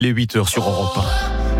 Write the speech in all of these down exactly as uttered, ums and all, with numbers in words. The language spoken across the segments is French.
Les huit heures sur Europe un.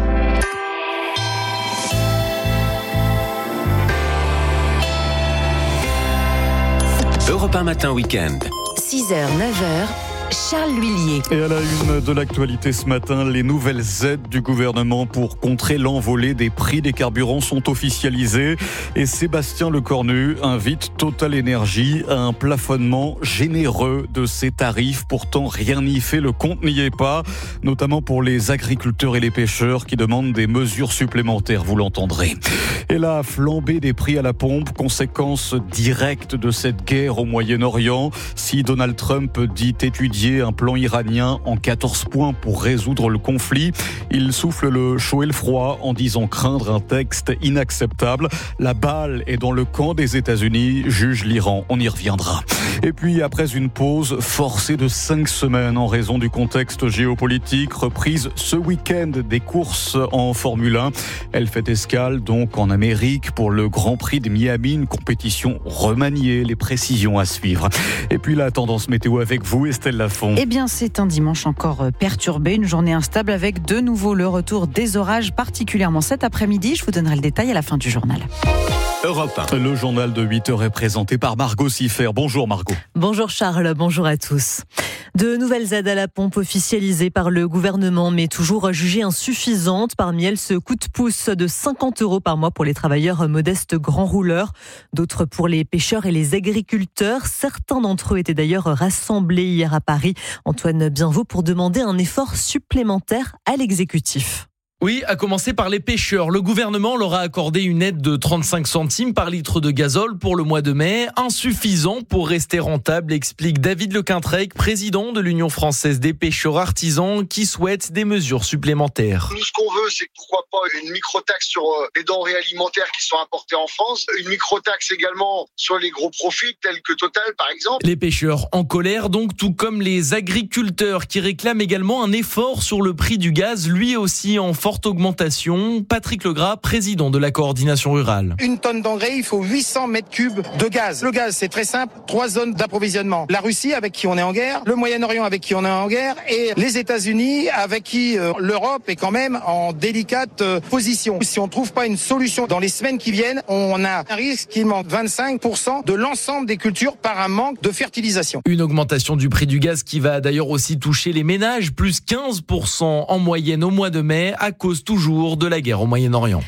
Europe un matin week-end. six heures, neuf heures, Charles L'Huillier. Et à la une de l'actualité ce matin, les nouvelles aides du gouvernement pour contrer l'envolée des prix des carburants sont officialisées. Et Sébastien Lecornu invite Total Énergie à un plafonnement généreux de ses tarifs. Pourtant, rien n'y fait, le compte n'y est pas. Notamment pour les agriculteurs et les pêcheurs qui demandent des mesures supplémentaires, vous l'entendrez. Et la flambée des prix à la pompe, conséquence directe de cette guerre au Moyen-Orient. Si Donald Trump dit étudier un plan iranien en quatorze points pour résoudre le conflit, il souffle le chaud et le froid en disant craindre un texte inacceptable. La balle est dans le camp des États-Unis, juge l'Iran. On y reviendra. Et puis, après une pause forcée de cinq semaines en raison du contexte géopolitique, reprise ce week-end des courses en Formule un. Elle fait escale donc en Amérique pour le Grand Prix de Miami, une compétition remaniée, les précisions à suivre. Et puis la tendance météo avec vous, Estelle Lafont. Eh bien, c'est un dimanche encore perturbé, une journée instable avec de nouveau le retour des orages, particulièrement cet après-midi. Je vous donnerai le détail à la fin du journal. Europe un. Le journal de huit heures est présenté par Margot Siffer. Bonjour Margot. Bonjour Charles, bonjour à tous. De nouvelles aides à la pompe officialisées par le gouvernement, mais toujours jugées insuffisantes. Parmi elles, ce coup de pouce de cinquante euros par mois pour les travailleurs modestes grands rouleurs. D'autres pour les pêcheurs et les agriculteurs. Certains d'entre eux étaient d'ailleurs rassemblés hier à Paris. Antoine Bienvaux pour demander un effort supplémentaire à l'exécutif. Oui, à commencer par les pêcheurs. Le gouvernement leur a accordé une aide de trente-cinq centimes par litre de gazole pour le mois de mai. Insuffisant pour rester rentable, explique David Lequintrec, président de l'Union française des pêcheurs artisans, qui souhaite des mesures supplémentaires. Nous, ce qu'on veut, c'est pourquoi pas une microtaxe sur les denrées alimentaires qui sont importées en France. Une microtaxe également sur les gros profits, tels que Total, par exemple. Les pêcheurs en colère, donc, tout comme les agriculteurs qui réclament également un effort sur le prix du gaz, lui aussi en forte augmentation. Patrick Legras, président de la coordination rurale. Une tonne d'engrais, il faut huit cents mètres cubes de gaz. Le gaz, c'est très simple, trois zones d'approvisionnement. La Russie, avec qui on est en guerre, le Moyen-Orient, avec qui on est en guerre, et les États-Unis, avec qui euh, l'Europe est quand même en délicate euh, position. Si on ne trouve pas une solution dans les semaines qui viennent, on a un risque qu'il manque vingt-cinq pour cent de l'ensemble des cultures par un manque de fertilisation. Une augmentation du prix du gaz qui va d'ailleurs aussi toucher les ménages, plus quinze pour cent en moyenne au mois de mai, à cause toujours de la guerre au Moyen-Orient.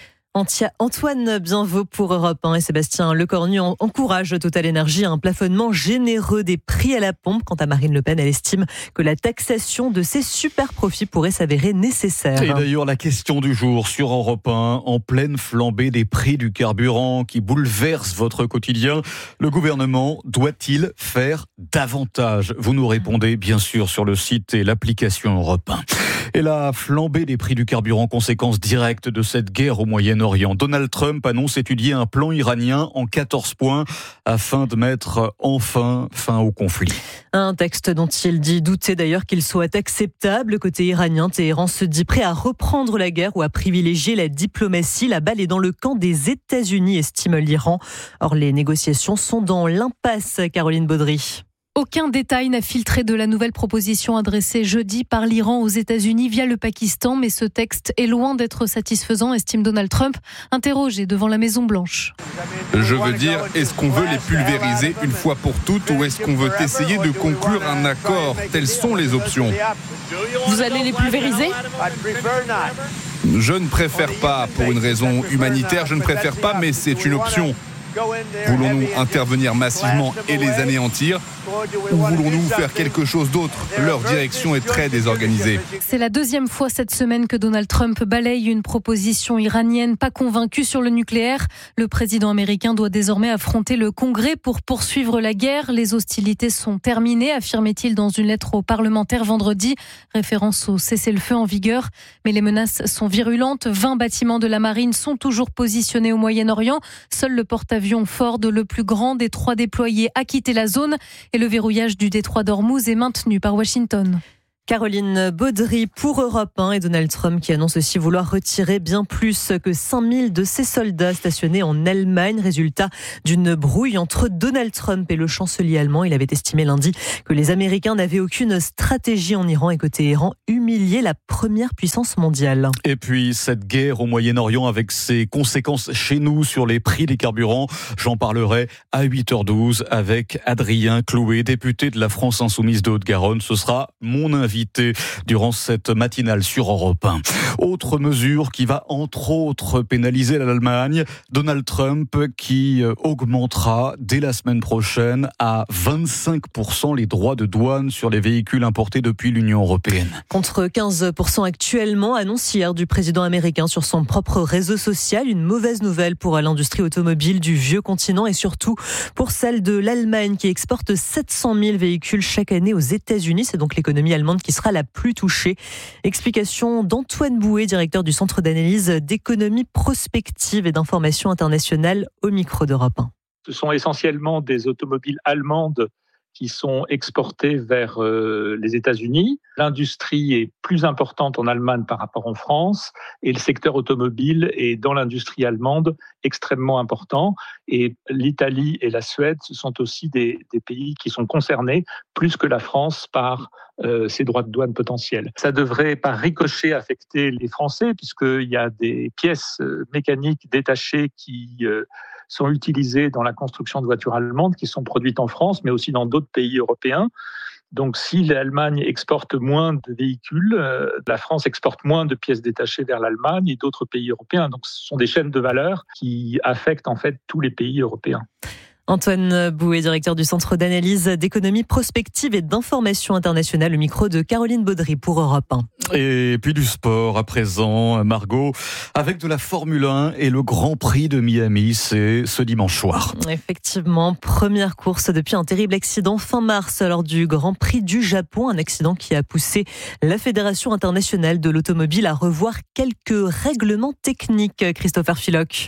Antoine Bienvaux pour Europe un et Sébastien Lecornu encourage Total Énergie à un plafonnement généreux des prix à la pompe. Quant à Marine Le Pen, elle estime que la taxation de ces super profits pourrait s'avérer nécessaire. Et d'ailleurs, la question du jour sur Europe un, en pleine flambée des prix du carburant qui bouleverse votre quotidien, le gouvernement doit-il faire davantage ? Vous nous répondez bien sûr sur le site et l'application Europe un. Et la flambée des prix du carburant, conséquence directe de cette guerre au Moyen-Orient. Donald Trump annonce étudier un plan iranien en quatorze points afin de mettre enfin fin au conflit. Un texte dont il dit douter d'ailleurs qu'il soit acceptable. Côté iranien, Téhéran se dit prêt à reprendre la guerre ou à privilégier la diplomatie. La balle est dans le camp des États-Unis, estime l'Iran. Or, les négociations sont dans l'impasse, Caroline Baudry. Aucun détail n'a filtré de la nouvelle proposition adressée jeudi par l'Iran aux États-Unis via le Pakistan, mais ce texte est loin d'être satisfaisant, estime Donald Trump, interrogé devant la Maison-Blanche. Je veux dire, est-ce qu'on veut les pulvériser une fois pour toutes ou est-ce qu'on veut essayer de conclure un accord ? Telles sont les options. Vous allez les pulvériser ? Je ne préfère pas, pour une raison humanitaire, je ne préfère pas, mais c'est une option. Voulons-nous intervenir massivement et les anéantir ? Ou voulons-nous faire quelque chose d'autre ? Leur direction est très désorganisée. C'est la deuxième fois cette semaine que Donald Trump balaye une proposition iranienne pas convaincue sur le nucléaire. Le président américain doit désormais affronter le Congrès pour poursuivre la guerre. Les hostilités sont terminées, affirmait-il dans une lettre aux parlementaires vendredi. Référence au cessez-le-feu en vigueur. Mais les menaces sont virulentes. vingt bâtiments de la marine sont toujours positionnés au Moyen-Orient. Seul le porte-avions Ford, le plus grand des trois déployés, a quitté la zone et le verrouillage du détroit d'Ormuz est maintenu par Washington. Caroline Baudry pour Europe un et Donald Trump qui annonce aussi vouloir retirer bien plus que cinq mille de ses soldats stationnés en Allemagne. Résultat d'une brouille entre Donald Trump et le chancelier allemand. Il avait estimé lundi que les Américains n'avaient aucune stratégie en Iran et que Téhéran humiliait la première puissance mondiale. Et puis cette guerre au Moyen-Orient avec ses conséquences chez nous sur les prix des carburants. J'en parlerai à huit heures douze avec Adrien Clouet, député de la France Insoumise de Haute-Garonne. Ce sera mon invité durant cette matinale sur Europe un. Autre mesure qui va entre autres pénaliser l'Allemagne, Donald Trump qui augmentera dès la semaine prochaine à vingt-cinq pour cent les droits de douane sur les véhicules importés depuis l'Union européenne. Contre quinze pour cent actuellement, annonce hier du président américain sur son propre réseau social. Une mauvaise nouvelle pour l'industrie automobile du vieux continent et surtout pour celle de l'Allemagne qui exporte sept cent mille véhicules chaque année aux États-Unis. C'est donc l'économie allemande qui sera la plus touchée. Explication d'Antoine Bouet, directeur du Centre d'analyse d'économie prospective et d'information internationale au micro d'Europe un. Ce sont essentiellement des automobiles allemandes qui sont exportées vers euh, les États-Unis. L'industrie est plus importante en Allemagne par rapport en France et le secteur automobile est dans l'industrie allemande extrêmement important. Et l'Italie et la Suède, ce sont aussi des, des pays qui sont concernés plus que la France par euh, ces droits de douane potentiels. Ça devrait par ricochet affecter les Français puisqu'il y a des pièces mécaniques détachées qui euh, sont utilisées dans la construction de voitures allemandes qui sont produites en France mais aussi dans d'autres pays européens. Donc, si l'Allemagne exporte moins de véhicules, euh, la France exporte moins de pièces détachées vers l'Allemagne et d'autres pays européens. Donc, ce sont des chaînes de valeur qui affectent en fait tous les pays européens. Antoine Bouet, directeur du Centre d'analyse d'économie prospective et d'information internationale, le micro de Caroline Baudry pour Europe un. Et puis du sport à présent, Margot, avec de la Formule un et le Grand Prix de Miami, c'est ce dimanche soir. Effectivement, première course depuis un terrible accident fin mars lors du Grand Prix du Japon, un accident qui a poussé la Fédération internationale de l'automobile à revoir quelques règlements techniques. Christopher Philoc.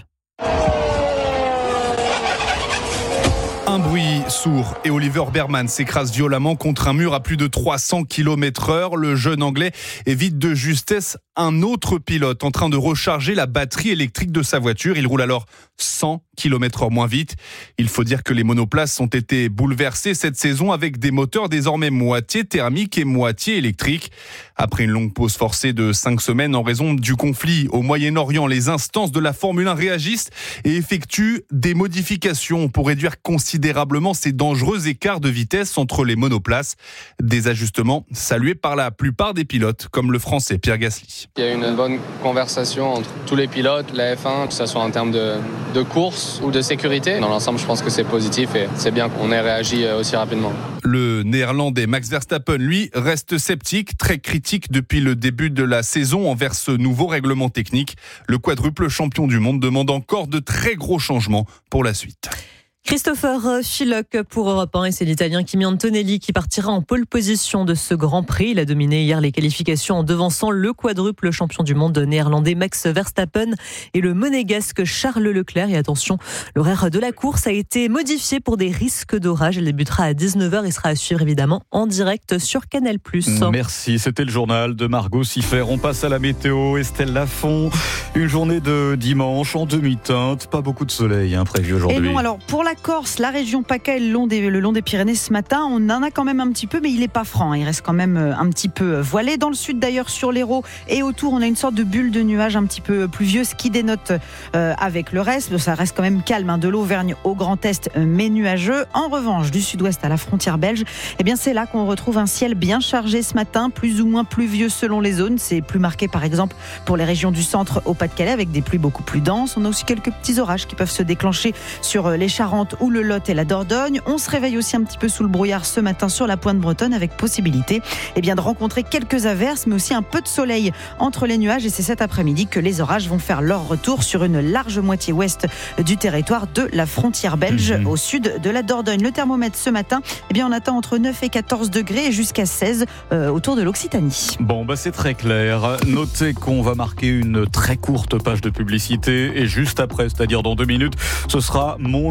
Un bruit sourd et Oliver Berman s'écrase violemment contre un mur à plus de trois cents kilomètres heure. Le jeune Anglais évite de justesse un autre pilote en train de recharger la batterie électrique de sa voiture. Il roule alors cent kilomètres heure moins vite. Il faut dire que les monoplaces ont été bouleversées cette saison avec des moteurs désormais moitié thermiques et moitié électriques. Après une longue pause forcée de cinq semaines en raison du conflit au Moyen-Orient, les instances de la Formule un réagissent et effectuent des modifications pour réduire considérablement ces dangereux écarts de vitesse entre les monoplaces. Des ajustements salués par la plupart des pilotes, comme le Français Pierre Gasly. Il y a une bonne conversation entre tous les pilotes, la F un, que ce soit en termes de, de course ou de sécurité. Dans l'ensemble, je pense que c'est positif et c'est bien qu'on ait réagi aussi rapidement. Le Néerlandais Max Verstappen, lui, reste sceptique, très critique depuis le début de la saison envers ce nouveau règlement technique. Le quadruple champion du monde demande encore de très gros changements pour la suite. Christopher Philoc pour Europe un et c'est l'Italien Kimi Antonelli qui partira en pole position de ce Grand Prix. Il a dominé hier les qualifications en devançant le quadruple champion du monde néerlandais Max Verstappen et le monégasque Charles Leclerc. Et attention, l'horaire de la course a été modifié pour des risques d'orage. Elle débutera à dix-neuf heures et sera à suivre évidemment en direct sur Canal plus. Merci, c'était le journal de Margot Siffer. On passe à la météo. Estelle Lafont, une journée de dimanche en demi-teinte, pas beaucoup de soleil hein, prévu aujourd'hui. Et non, alors pour la Corse, la région PACA et le long, des, le long des Pyrénées ce matin, on en a quand même un petit peu, mais il n'est pas franc. Il reste quand même un petit peu voilé. Dans le sud d'ailleurs, sur l'Hérault et autour, on a une sorte de bulle de nuages un petit peu pluvieuse qui dénote euh, avec le reste. Ça reste quand même calme, hein, de l'Auvergne au Grand Est, mais nuageux. En revanche, du sud-ouest à la frontière belge, eh bien c'est là qu'on retrouve un ciel bien chargé ce matin, plus ou moins pluvieux selon les zones. C'est plus marqué par exemple pour les régions du centre au Pas-de-Calais avec des pluies beaucoup plus denses. On a aussi quelques petits orages qui peuvent se déclencher sur les Charentes ou le Lot et la Dordogne. On se réveille aussi un petit peu sous le brouillard ce matin sur la pointe bretonne avec possibilité eh bien, de rencontrer quelques averses mais aussi un peu de soleil entre les nuages et c'est cet après-midi que les orages vont faire leur retour sur une large moitié ouest du territoire de la frontière belge mmh. au sud de la Dordogne. Le thermomètre ce matin, eh bien, on attend entre neuf et quatorze degrés et jusqu'à seize euh, autour de l'Occitanie. Bon, bah c'est très clair. Notez qu'on va marquer une très courte page de publicité et juste après, c'est-à-dire dans deux minutes, ce sera mon invité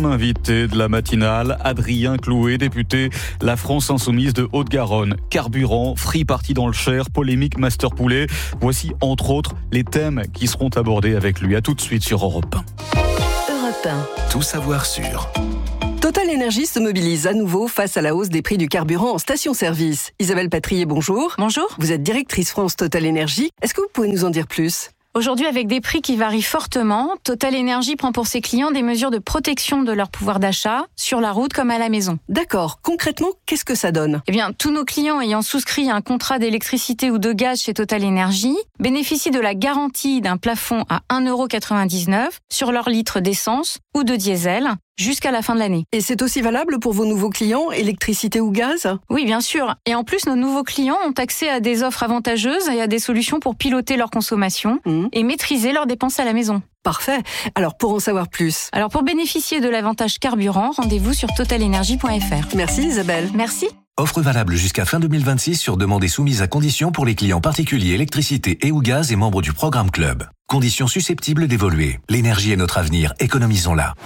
l'invité de la matinale, Adrien Clouet, député La France Insoumise de Haute-Garonne. Carburant, Free Party dans le Cher, polémique Master Poulet. Voici entre autres les thèmes qui seront abordés avec lui. À tout de suite sur Europe un. Europe un. Tout savoir sur... Total Énergie se mobilise à nouveau face à la hausse des prix du carburant en station-service. Isabelle Patrier, bonjour. Bonjour. Vous êtes directrice France Total Énergie. Est-ce que vous pouvez nous en dire plus ? Aujourd'hui, avec des prix qui varient fortement, Total Énergie prend pour ses clients des mesures de protection de leur pouvoir d'achat, sur la route comme à la maison. D'accord. Concrètement, qu'est-ce que ça donne ? Eh bien, tous nos clients ayant souscrit un contrat d'électricité ou de gaz chez Total Énergie bénéficient de la garantie d'un plafond à un euro quatre-vingt-dix-neuf sur leur litre d'essence ou de diesel jusqu'à la fin de l'année. Et c'est aussi valable pour vos nouveaux clients, électricité ou gaz ? Oui, bien sûr. Et en plus, nos nouveaux clients ont accès à des offres avantageuses et à des solutions pour piloter leur consommation mmh. et maîtriser leurs dépenses à la maison. Parfait. Alors, pour en savoir plus. Alors, pour bénéficier de l'avantage carburant, rendez-vous sur total énergie point f r. Merci Isabelle. Merci. Offre valable jusqu'à fin deux mille vingt-six sur demande et soumise à conditions pour les clients particuliers électricité et ou gaz et membres du programme Club. Conditions susceptibles d'évoluer. L'énergie est notre avenir, économisons-la.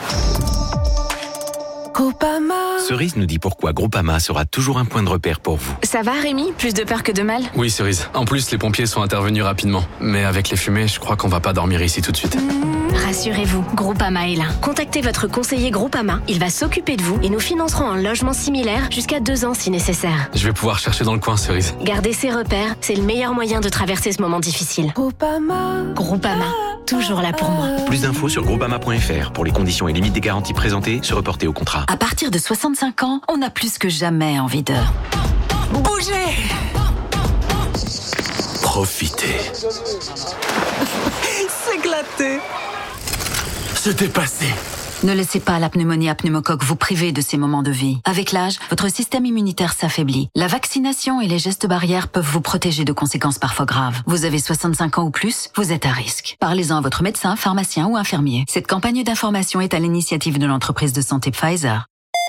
Groupama. Cerise nous dit pourquoi Groupama sera toujours un point de repère pour vous. Ça va Rémi ? Plus de peur que de mal ? Oui Cerise. En plus les pompiers sont intervenus rapidement. Mais avec les fumées, je crois qu'on va pas dormir ici tout de suite. Mmh, rassurez-vous, Groupama est là. Contactez votre conseiller Groupama. Il va s'occuper de vous et nous financerons un logement similaire jusqu'à deux ans si nécessaire. Je vais pouvoir chercher dans le coin Cerise. Garder ses repères, c'est le meilleur moyen de traverser ce moment difficile. Groupama. Groupama, toujours là pour moi. Plus d'infos sur groupama point f r. Pour les conditions et limites des garanties présentées, se reporter au contrat. À partir de soixante-cinq ans, on a plus que jamais envie de bouger. Profitez. S'éclater. Se dépasser. Ne laissez pas la pneumonie à pneumocoque vous priver de ces moments de vie. Avec l'âge, votre système immunitaire s'affaiblit. La vaccination et les gestes barrières peuvent vous protéger de conséquences parfois graves. Vous avez soixante-cinq ans ou plus, vous êtes à risque. Parlez-en à votre médecin, pharmacien ou infirmier. Cette campagne d'information est à l'initiative de l'entreprise de santé Pfizer.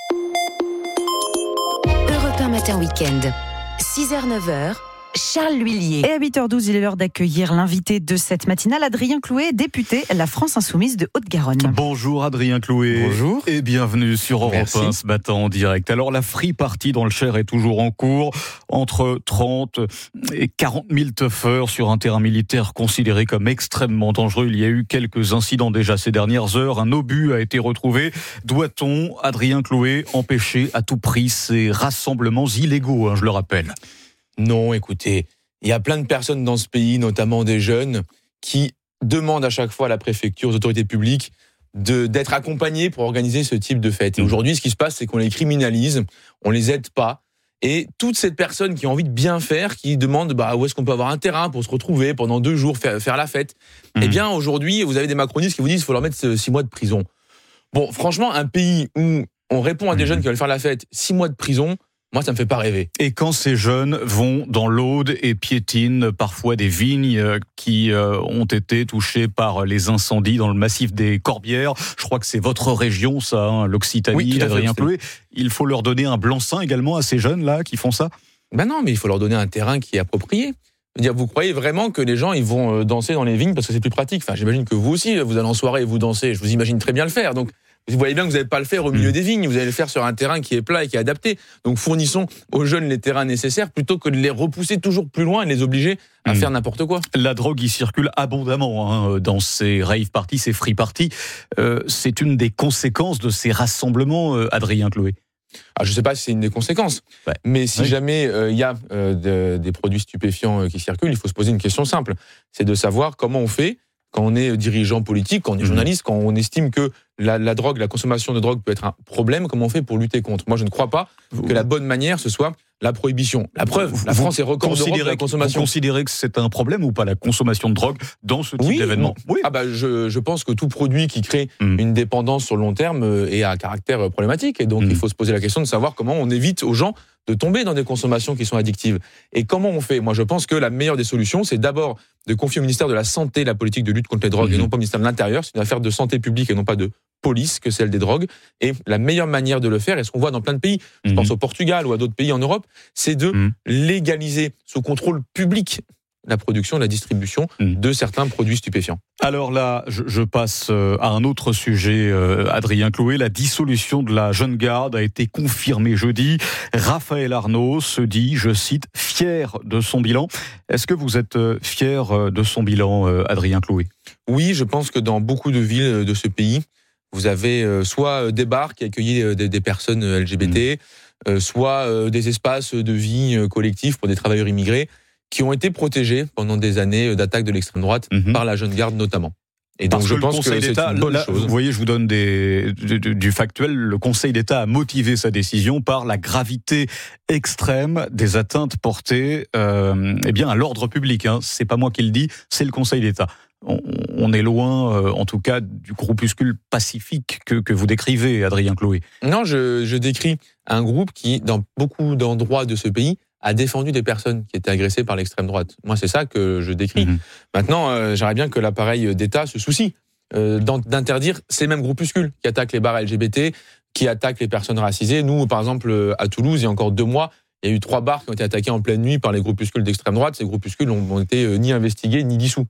Europe un matin week-end. six heures neuf heures. Charles L'Huillier. Et à huit heures douze, il est l'heure d'accueillir l'invité de cette matinale, Adrien Clouet, député La France Insoumise de Haute-Garonne. Bonjour Adrien Clouet. Bonjour. Et bienvenue sur Europe Merci. un ce matin en direct. Alors la Free Party dans le Cher est toujours en cours. Entre trente et quarante mille teufeurs sur un terrain militaire considéré comme extrêmement dangereux. Il y a eu quelques incidents déjà ces dernières heures. Un obus a été retrouvé. Doit-on, Adrien Clouet, empêcher à tout prix ces rassemblements illégaux, hein, je le rappelle? Non, écoutez, il y a plein de personnes dans ce pays, notamment des jeunes, qui demandent à chaque fois à la préfecture, aux autorités publiques, de, d'être accompagnés pour organiser ce type de fête. Et aujourd'hui, ce qui se passe, c'est qu'on les criminalise, on les aide pas. Et toutes ces personnes qui ont envie de bien faire, qui demandent bah, où est-ce qu'on peut avoir un terrain pour se retrouver pendant deux jours, faire, faire la fête. Mmh. Eh bien, aujourd'hui, vous avez des macronistes qui vous disent qu'il faut leur mettre six mois de prison. Bon, franchement, un pays où on répond à des mmh. jeunes qui veulent faire la fête, six mois de prison, moi, ça me fait pas rêver. Et quand ces jeunes vont dans l'Aude et piétinent parfois des vignes qui ont été touchées par les incendies dans le massif des Corbières, je crois que c'est votre région, ça, hein, l'Occitanie, oui, Adrien Clouet. Il faut leur donner un blanc-seing également à ces jeunes-là qui font ça? Ben non, mais il faut leur donner un terrain qui est approprié. Dire, vous croyez vraiment que les gens ils vont danser dans les vignes parce que c'est plus pratique? Enfin, j'imagine que vous aussi, vous allez en soirée et vous dansez. Je vous imagine très bien le faire. Donc, vous voyez bien que vous n'allez pas le faire au milieu mmh. des vignes, vous allez le faire sur un terrain qui est plat et qui est adapté. Donc fournissons aux jeunes les terrains nécessaires plutôt que de les repousser toujours plus loin et de les obliger à mmh. faire n'importe quoi. La drogue y circule abondamment hein, dans ces rave parties, ces free parties. Euh, c'est une des conséquences de ces rassemblements, euh, Adrien Clouet. Ah, je ne sais pas si c'est une des conséquences, ouais. mais si oui. jamais il euh, y a euh, de, des produits stupéfiants euh, qui circulent, il faut se poser une question simple. C'est de savoir comment on fait quand on est dirigeant politique, quand on est journaliste, quand on estime que la, la drogue, la consommation de drogue peut être un problème, comment on fait pour lutter contre? Moi, je ne crois pas que la bonne manière, ce soit la prohibition. La preuve, vous, la France est record d'Europe de la consommation. Vous considérez que c'est un problème ou pas, la consommation de drogue dans ce type oui, d'événement? Oui. Ah bah, je, je pense que tout produit qui crée mmh. une dépendance sur le long terme est à caractère problématique. Et donc, mmh. il faut se poser la question de savoir comment on évite aux gens de tomber dans des consommations qui sont addictives. Et comment on fait? Moi, je pense que la meilleure des solutions, c'est d'abord de confier au ministère de la Santé la politique de lutte contre les drogues mmh. et non pas au ministère de l'Intérieur. C'est une affaire de santé publique et non pas de police que celle des drogues. Et la meilleure manière de le faire, et ce qu'on voit dans plein de pays, je mmh. pense au Portugal ou à d'autres pays en Europe, c'est de mmh. légaliser sous contrôle public la production et la distribution mmh. de certains produits stupéfiants. Alors là, je, je passe à un autre sujet, euh, Adrien Chloé. La dissolution de la Jeune Garde a été confirmée jeudi. Raphaël Arnaud se dit, je cite, fier de son bilan. Est-ce que vous êtes fier de son bilan, euh, Adrien Chloé ? Oui, je pense que dans beaucoup de villes de ce pays, vous avez euh, soit des bars qui accueillent euh, des, des personnes L G B T, mmh. euh, soit euh, des espaces de vie euh, collectifs pour des travailleurs immigrés qui ont été protégés pendant des années d'attaques de l'extrême droite mmh. par la Jeune Garde notamment. Et donc Parce je que pense que c'est une bonne là, chose. Vous voyez, je vous donne des, du, du factuel. Le Conseil d'État a motivé sa décision par la gravité extrême des atteintes portées euh, eh bien, à l'ordre public. Hein. C'est pas moi qui le dis, c'est le Conseil d'État. On, on est loin, euh, en tout cas, du groupuscule pacifique que, que vous décrivez, Adrien Chloé. Non, je, je décris un groupe qui, dans beaucoup d'endroits de ce pays, a défendu des personnes qui étaient agressées par l'extrême droite. Moi, c'est ça que je décris. Mmh. Maintenant, euh, j'aimerais bien que l'appareil d'État se soucie euh, d'interdire ces mêmes groupuscules qui attaquent les bars L G B T, qui attaquent les personnes racisées. Nous, par exemple, à Toulouse, il y a encore deux mois, il y a eu trois bars qui ont été attaqués en pleine nuit par les groupuscules d'extrême droite. Ces groupuscules n'ont été euh, ni investigués ni dissous.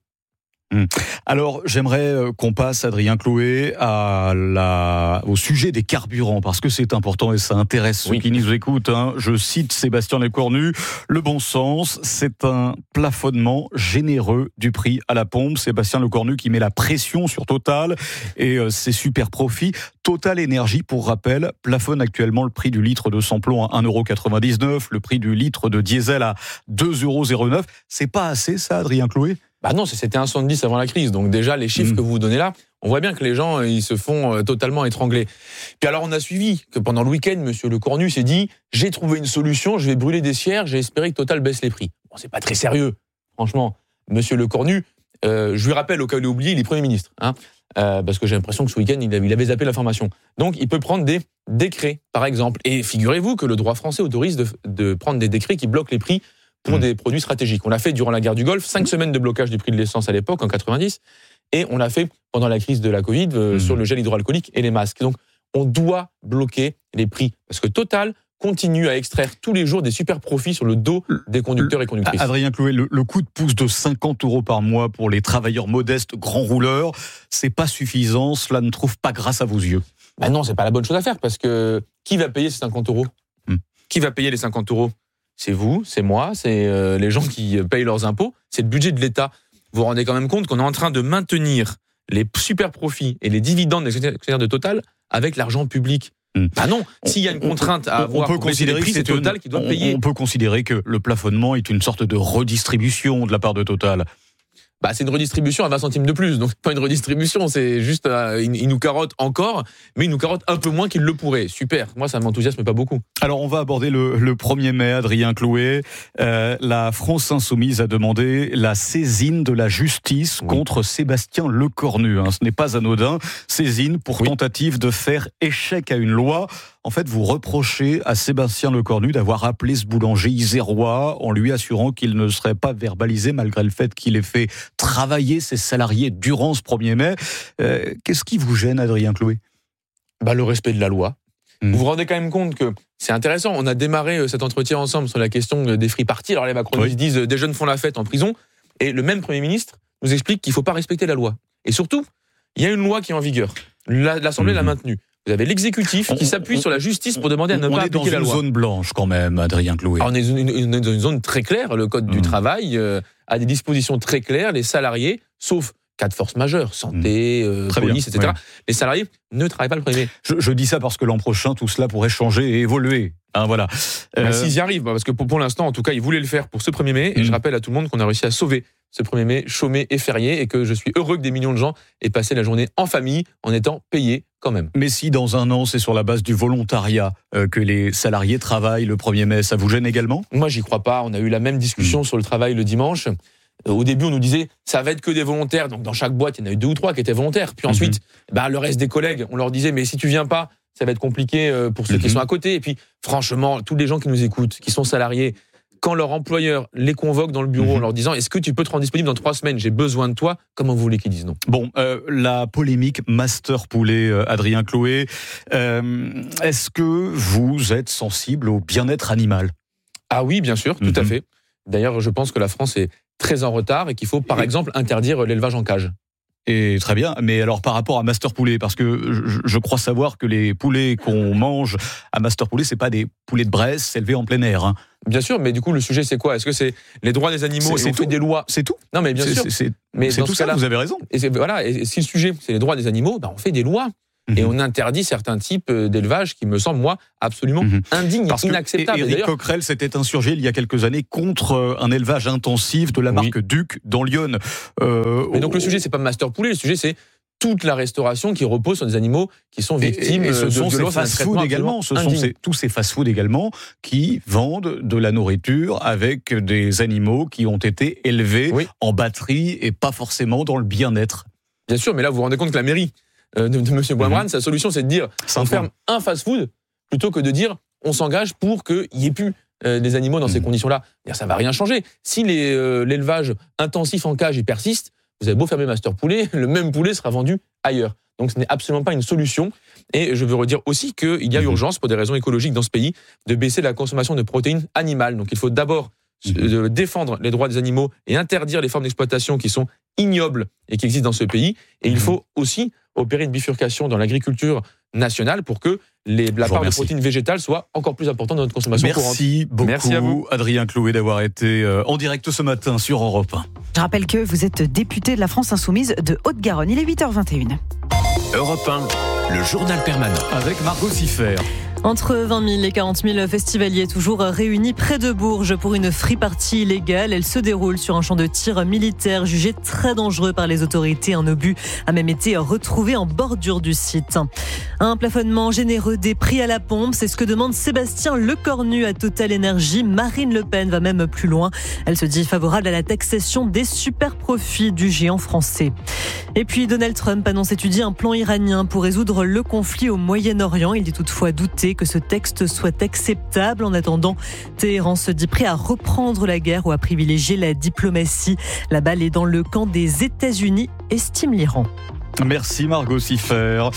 Alors, j'aimerais qu'on passe, Adrien Chloé, à la, au sujet des carburants, parce que c'est important et ça intéresse ceux oui. qui nous écoutent. Hein. Je cite Sébastien Lecornu, le bon sens, c'est un plafonnement généreux du prix à la pompe. Sébastien Lecornu qui met la pression sur Total et euh, ses super profits. Total Énergie, pour rappel, plafonne actuellement le prix du litre de samplon à un euro quatre-vingt-dix-neuf, le prix du litre de diesel à deux euros zéro neuf. C'est pas assez, ça, Adrien Chloé ? Bah non, c'était un soixante-dix avant la crise. Donc déjà, les chiffres mmh. que vous donnez là, on voit bien que les gens, ils se font totalement étrangler. Puis alors, on a suivi que pendant le week-end, Monsieur Lecornu s'est dit, j'ai trouvé une solution, je vais brûler des cierges, j'ai espéré que Total baisse les prix. Bon, c'est pas très sérieux, franchement. Monsieur Lecornu, euh, je lui rappelle, au cas où il a oublié, il est Premier ministre, hein, euh, parce que j'ai l'impression que ce week-end, il avait, il avait zappé l'information. Donc, il peut prendre des décrets, par exemple. Et figurez-vous que le droit français autorise de, de prendre des décrets qui bloquent les prix pour mmh. des produits stratégiques. On l'a fait durant la guerre du Golfe, cinq mmh. semaines de blocage du prix de l'essence à l'époque, en quatre-vingt-dix, et on l'a fait pendant la crise de la Covid euh, mmh. sur le gel hydroalcoolique et les masques. Donc, on doit bloquer les prix, parce que Total continue à extraire tous les jours des super profits sur le dos des conducteurs et conductrices. Adrien Chloé, le, le coup de pouce de cinquante euros par mois pour les travailleurs modestes, grands rouleurs, c'est pas suffisant, cela ne trouve pas grâce à vos yeux. Ben non, c'est pas la bonne chose à faire, parce que qui va payer ces cinquante euros mmh. Qui va payer les cinquante euros ? C'est vous, c'est moi, c'est euh, les gens qui payent leurs impôts, c'est le budget de l'État. Vous vous rendez quand même compte qu'on est en train de maintenir les super profits et les dividendes des actionnaires de Total avec l'argent public. Mmh. Ah non, s'il y a une contrainte à avoir, on peut considérer les prix, que c'est Total une, qui doit on, payer. On peut considérer que le plafonnement est une sorte de redistribution de la part de Total. Bah, c'est une redistribution à vingt centimes de plus, donc c'est pas une redistribution, c'est juste, euh, il, il nous carotte encore, mais il nous carotte un peu moins qu'il le pourrait. Super, moi ça m'enthousiasme pas beaucoup. Alors on va aborder le, le premier mai, Adrien Chloé. Euh, la France Insoumise a demandé la saisine de la justice oui. contre Sébastien Lecornu. Hein. Ce n'est pas anodin, saisine pour oui. tentative de faire échec à une loi. En fait, vous reprochez à Sébastien Lecornu d'avoir appelé ce boulanger isérois en lui assurant qu'il ne serait pas verbalisé malgré le fait qu'il ait fait travailler ses salariés durant ce premier mai. Euh, qu'est-ce qui vous gêne, Adrien Chloé ? Bah, le respect de la loi. Mmh. Vous vous rendez quand même compte que c'est intéressant. On a démarré cet entretien ensemble sur la question des free parties. Alors les macronistes oui. disent des jeunes font la fête en prison. Et le même Premier ministre nous explique qu'il ne faut pas respecter la loi. Et surtout, il y a une loi qui est en vigueur. L'Assemblée mmh. l'a maintenue. Vous avez l'exécutif qui s'appuie on, sur la justice pour demander à ne pas appliquer la loi. On est dans une zone blanche quand même, Adrien Chloé. Alors on est dans une, une, une zone très claire. Le Code mmh. du travail euh, a des dispositions très claires. Les salariés, sauf cas de force majeure, santé, euh, police, bien, et cetera. Oui. Les salariés ne travaillent pas le premier mai. Je, je dis ça parce que l'an prochain, tout cela pourrait changer et évoluer. Hein, voilà. Euh... Ben, s'ils y arrivent, parce que pour, pour l'instant, en tout cas, ils voulaient le faire pour ce premier mai. Et mmh. je rappelle à tout le monde qu'on a réussi à sauver ce premier mai chômé et férié et que je suis heureux que des millions de gens aient passé la journée en famille en étant payés quand même. Mais si dans un an, c'est sur la base du volontariat euh, que les salariés travaillent le premier mai, ça vous gêne également ? Moi, j'y crois pas. On a eu la même discussion mmh. sur le travail le dimanche. Au début, on nous disait, ça va être que des volontaires. Donc, dans chaque boîte, il y en a eu deux ou trois qui étaient volontaires. Puis ensuite, mmh. bah, le reste des collègues, on leur disait, mais si tu viens pas, ça va être compliqué pour ceux mmh. qui sont à côté. Et puis, franchement, tous les gens qui nous écoutent, qui sont salariés, quand leur employeur les convoque dans le bureau mmh. en leur disant, est-ce que tu peux te rendre disponible dans trois semaines, j'ai besoin de toi, comment vous voulez qu'ils disent non ? Bon, euh, la polémique Master Poulet, euh, Adrien Chloé, euh, est-ce que vous êtes sensible au bien-être animal ? Ah oui, bien sûr, tout mmh. à fait. D'ailleurs, je pense que la France est très en retard et qu'il faut, par exemple, interdire l'élevage en cage. Et très bien, mais alors par rapport à Master Poulet, parce que je, je crois savoir que les poulets qu'on mange à Master Poulet, c'est pas des poulets de Bresse élevés en plein air. Hein. Bien sûr, mais du coup, le sujet, c'est quoi ? Est-ce que c'est les droits des animaux c'est, et on fait des lois ? C'est tout. Non, mais bien c'est, sûr. C'est, c'est, mais c'est dans tout ce ça, cas-là, vous avez raison. Et c'est, voilà, et si le sujet, c'est les droits des animaux, ben on fait des lois. Et on interdit certains types d'élevage qui me semblent, moi, absolument mmh. indignes, Parce inacceptables. Éric Coquerel s'était insurgé il y a quelques années contre un élevage intensif de la marque oui. Duc dans l'Yonne. Euh, Mais donc au... le sujet, c'est pas Master Poulet, le sujet, c'est toute la restauration qui repose sur des animaux qui sont victimes et, et ce de sont violences. Ces fast-food également, ce sont ces, tous ces fast-food également qui vendent de la nourriture avec des animaux qui ont été élevés oui. en batterie et pas forcément dans le bien-être. Bien sûr, mais là, vous vous rendez compte que la mairie de, de M. Boisbrand, mmh. sa solution, c'est de dire on ferme un fast-food plutôt que de dire on s'engage pour qu'il n'y ait plus euh, des animaux dans mmh. ces conditions-là. Ça ne va rien changer. Si les, euh, l'élevage intensif en cage il persiste, vous avez beau fermer Master Poulet, le même poulet sera vendu ailleurs. Donc ce n'est absolument pas une solution. Et je veux redire aussi qu'il y a urgence, pour des raisons écologiques dans ce pays, de baisser la consommation de protéines animales. Donc il faut d'abord de défendre les droits des animaux et interdire les formes d'exploitation qui sont ignobles et qui existent dans ce pays. Et il faut aussi opérer une bifurcation dans l'agriculture nationale pour que les, la part de protéines végétales soit encore plus importante dans notre consommation Merci courante. Beaucoup, Merci à vous, Adrien Clouet, d'avoir été en direct ce matin sur Europe un. Je rappelle que vous êtes député de la France Insoumise de Haute-Garonne. Il est huit heures vingt et une. Europe un, le journal permanent. Avec Margot Siffer. Entre vingt mille et quarante mille festivaliers toujours réunis près de Bourges pour une free party illégale. Elle se déroule sur un champ de tir militaire jugé très dangereux par les autorités. Un obus a même été retrouvé en bordure du site. Un plafonnement généreux des prix à la pompe, c'est ce que demande Sébastien Lecornu à Total Energy. Marine Le Pen va même plus loin. Elle se dit favorable à la taxation des super profits du géant français. Et puis Donald Trump annonce étudier un plan iranien pour résoudre le conflit au Moyen-Orient. Il dit toutefois douter que ce texte soit acceptable. En attendant, Téhéran se dit prêt à reprendre la guerre ou à privilégier la diplomatie. La balle est dans le camp des États-Unis, estime l'Iran. Merci Margot Siffer.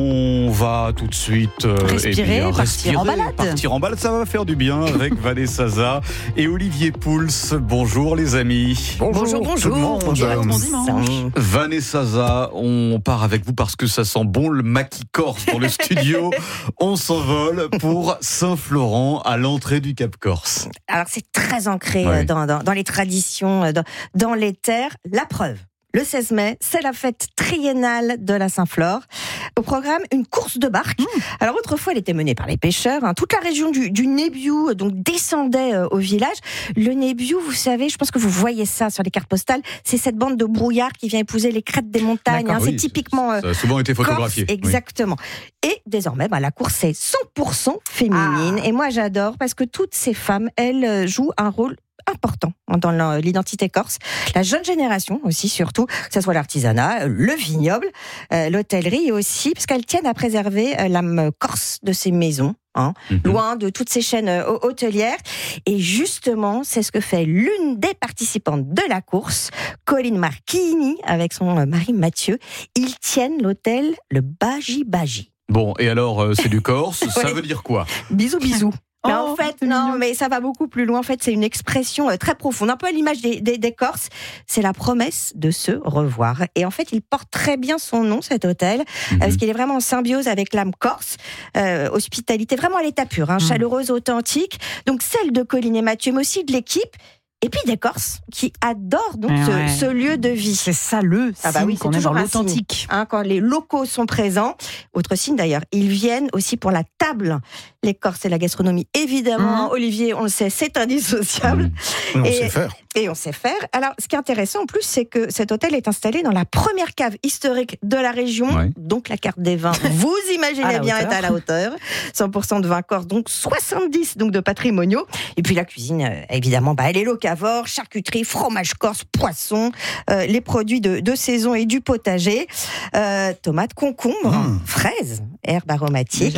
On va tout de suite euh, respirer, eh bien, partir respirer, en balade. Partir en balade, ça va faire du bien avec Vanessa Za et Olivier Pouls. Bonjour les amis. Bonjour, bonjour. bonjour. bonjour. Bon dimanche. Vanessa Za, on part avec vous parce que ça sent bon le maquis corse dans le studio. On s'envole pour Saint-Florent à l'entrée du Cap Corse. Alors c'est très ancré ouais. dans, dans, dans les traditions, dans, dans les terres. La preuve. Le seize mai, c'est la fête triennale de la Saint-Flore. Au programme, une course de barque. Mmh. Alors autrefois, elle était menée par les pêcheurs. Hein. Toute la région du, du Nébiou donc descendait euh, au village. Le Nébiou, vous savez, je pense que vous voyez ça sur les cartes postales. C'est cette bande de brouillard qui vient épouser les crêtes des montagnes. Hein. Oui, c'est typiquement euh, ça a souvent été photographié. Corse, exactement. Oui. Et désormais, bah, la course est cent pour cent féminine. Ah. Et moi, j'adore parce que toutes ces femmes, elles jouent un rôle important dans l'identité corse. La jeune génération aussi, surtout, que ce soit l'artisanat, le vignoble, euh, l'hôtellerie aussi, parce qu'elles tiennent à préserver euh, l'âme corse de ces maisons. Hein, mm-hmm. Loin de toutes ces chaînes euh, hôtelières. Et justement, c'est ce que fait l'une des participantes de la course, Colline Marchini, avec son euh, mari Mathieu. Ils tiennent l'hôtel Le Baji Baji. Bon, et alors, euh, c'est du corse, ouais. Ça veut dire quoi ? Bisous, bisous. Mais oh, en fait, non, mais ça va beaucoup plus loin. En fait, c'est une expression très profonde, un peu à l'image des, des, des Corses. C'est la promesse de se revoir. Et en fait, il porte très bien son nom, cet hôtel, mm-hmm. parce qu'il est vraiment en symbiose avec l'âme corse. Euh, hospitalité vraiment à l'état pur, hein, mm. chaleureuse, authentique. Donc, celle de Colline et Mathieu, mais aussi de l'équipe. Et puis des Corses qui adorent donc ce, ouais. ce lieu de vie. C'est ça le signe ah bah oui, qu'on est dans l'authentique. Hein, quand les locaux sont présents. Autre signe d'ailleurs, ils viennent aussi pour la table. Les Corses et la gastronomie, évidemment. Mmh. Olivier, on le sait, c'est indissociable. Mmh. On et, sait faire. Et on sait faire. Alors, ce qui est intéressant en plus, c'est que cet hôtel est installé dans la première cave historique de la région. Ouais. Donc la carte des vins, vous imaginez bien, hauteur. Est à la hauteur. cent pour cent de vins corse, donc soixante-dix donc de patrimoniaux. Et puis la cuisine, évidemment, bah, elle est locavore, charcuterie, fromage corse, poisson, euh, les produits de, de saison et du potager, euh, tomates, concombres, mmh. fraises, herbes aromatiques.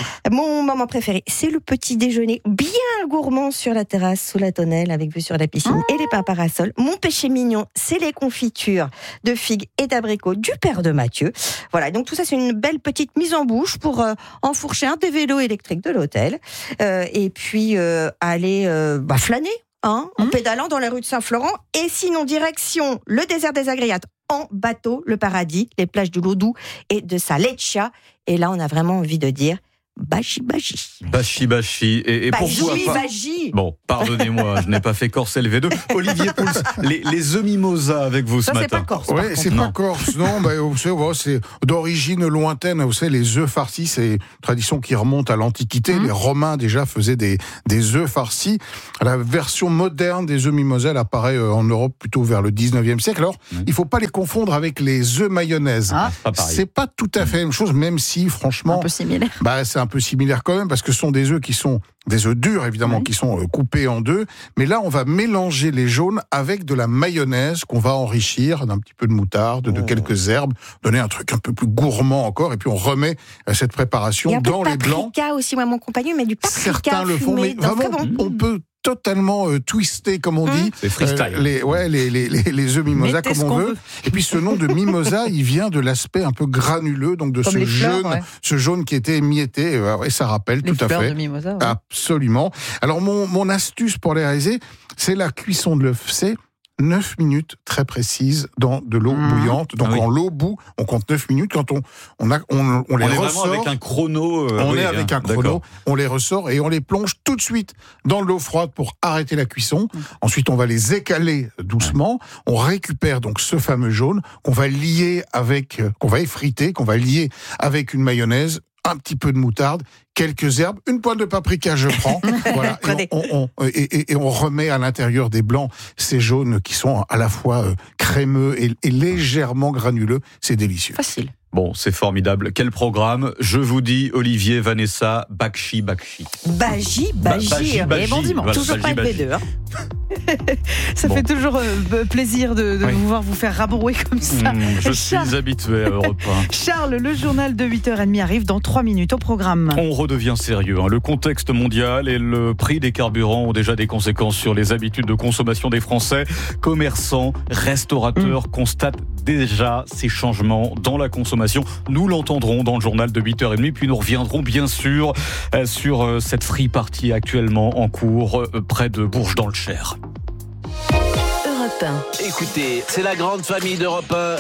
Mon moment préféré, c'est le petit déjeuner bien gourmand sur la terrasse, sous la tonnelle, avec vue sur la piscine mmh. et les pains parasols. Mon péché mignon, c'est les confitures de figues et d'abricots du père de Mathieu. Voilà, donc tout ça, c'est une belle petite mise en bouche pour euh, enfourcher un des vélos électriques de l'hôtel euh, et puis euh, aller euh, bah, flâner hein, mmh. en pédalant dans les rues de Saint-Florent. Et sinon, direction le désert des Agriates en bateau, le paradis, les plages de Lodou et de Saleccia. Et là, on a vraiment envie de dire Bachi Bachi. Bachi Bachi. Et, et Bachi, pourquoi pas... Bachi. Bon, pardonnez-moi, je n'ai pas fait Corse L V deux. Olivier Pouls, les, les œufs mimosa avec vous ça, ce matin. Ça, c'est pas Corse. Oui, c'est non. pas Corse. Non, bah, vous savez, voilà, c'est d'origine lointaine. Vous savez, les œufs farcis, c'est une tradition qui remonte à l'Antiquité. Mmh. Les Romains, déjà, faisaient des, des œufs farcis. La version moderne des œufs mimosa, elle apparaît en Europe plutôt vers le dix-neuvième siècle. Alors, mmh. il faut pas les confondre avec les œufs mayonnaise. Ah, pas c'est pas tout à fait la même chose, même si, franchement... Un peu similaire. Bah, c'est un peu similaire quand même, parce que ce sont des œufs qui sont des œufs durs, évidemment, oui. qui sont euh, coupés en deux. Mais là, on va mélanger les jaunes avec de la mayonnaise qu'on va enrichir d'un petit peu de moutarde, oh. de quelques herbes, donner un truc un peu plus gourmand encore. Et puis, on remet euh, cette préparation dans les blancs. Il y a un peu de paprika aussi, moi, mon compagnon, mais du paprika Certains le font, mais vraiment, bon. on peut totalement euh, twisté, comme on dit. C'est freestyle. Euh, les, ouais, les, les, les, les œufs mimosa, Mettez comme on veut. veut. Et puis ce nom de mimosa, il vient de l'aspect un peu granuleux, donc de comme ce fleurs, jaune, ouais. ce jaune qui était émietté. Et ça rappelle les tout à fait. De mimosa, ouais. Absolument. Alors mon, mon astuce pour les réaliser, c'est la cuisson de l'œuf. C'est neuf minutes très précises dans de l'eau mmh. bouillante. Donc ah oui. en l'eau bout, on compte neuf minutes. Quand on, on, a, on, on les on est ressort. Vraiment avec un chrono. Euh, on oui, est avec hein, un chrono. d'accord. On les ressort et on les plonge tout de suite dans l'eau froide pour arrêter la cuisson. Mmh. Ensuite, on va les écaler doucement. Ouais. On récupère donc ce fameux jaune qu'on va lier avec, qu'on va effriter, qu'on va lier avec une mayonnaise, un petit peu de moutarde, quelques herbes, une pointe de paprika, je prends. Voilà, et, on, on, on, et, et, et on remet à l'intérieur des blancs ces jaunes qui sont à la fois euh, crémeux et, et légèrement granuleux. C'est délicieux. Facile. Bon, c'est formidable. Quel programme? Je vous dis, Olivier, Vanessa, Bakshi, Bakshi. Baji, Baji. Et bon dimanche. Toujours pas de B deux. Hein. Ça bon. fait toujours euh, plaisir de, de oui. vous voir vous faire rabrouer comme ça. Mmh, je Charles... suis habitué à Europe un. Charles, le journal de huit heures trente arrive dans trois minutes au programme. On redevient sérieux. Hein. Le contexte mondial et le prix des carburants ont déjà des conséquences sur les habitudes de consommation des Français. Commerçants, restaurateurs mmh. constatent déjà ces changements dans la consommation. Nous l'entendrons dans le journal de huit heures trente, puis nous reviendrons bien sûr euh, sur euh, cette free party actuellement en cours euh, près de Bourges dans le Cher. Europe un. Écoutez, c'est la grande famille d'Europe un.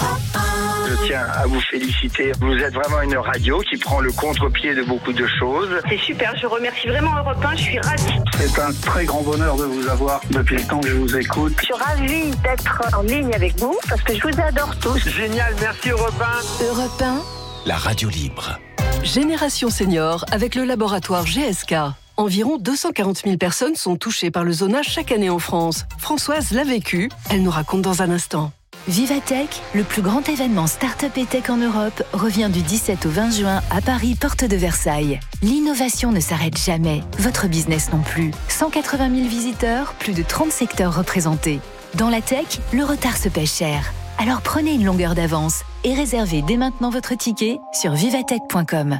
Je tiens à vous féliciter. Vous êtes vraiment une radio qui prend le contre-pied de beaucoup de choses. C'est super, je remercie vraiment Europe un, je suis ravie. C'est un très grand bonheur de vous avoir depuis le temps que je vous écoute. Je suis ravie d'être en ligne avec vous parce que je vous adore tous. Génial, merci Europe un. Europe un. La radio libre. Génération Senior avec le laboratoire G S K. Environ deux cent quarante mille personnes sont touchées par le zonage chaque année en France. Françoise l'a vécu, elle nous raconte dans un instant. Vivatech, le plus grand événement start-up et tech en Europe, revient du dix-sept au vingt juin à Paris, porte de Versailles. L'innovation ne s'arrête jamais, votre business non plus. cent quatre-vingt mille visiteurs, plus de trente secteurs représentés. Dans la tech, le retard se paie cher. Alors prenez une longueur d'avance et réservez dès maintenant votre ticket sur vivatech point com.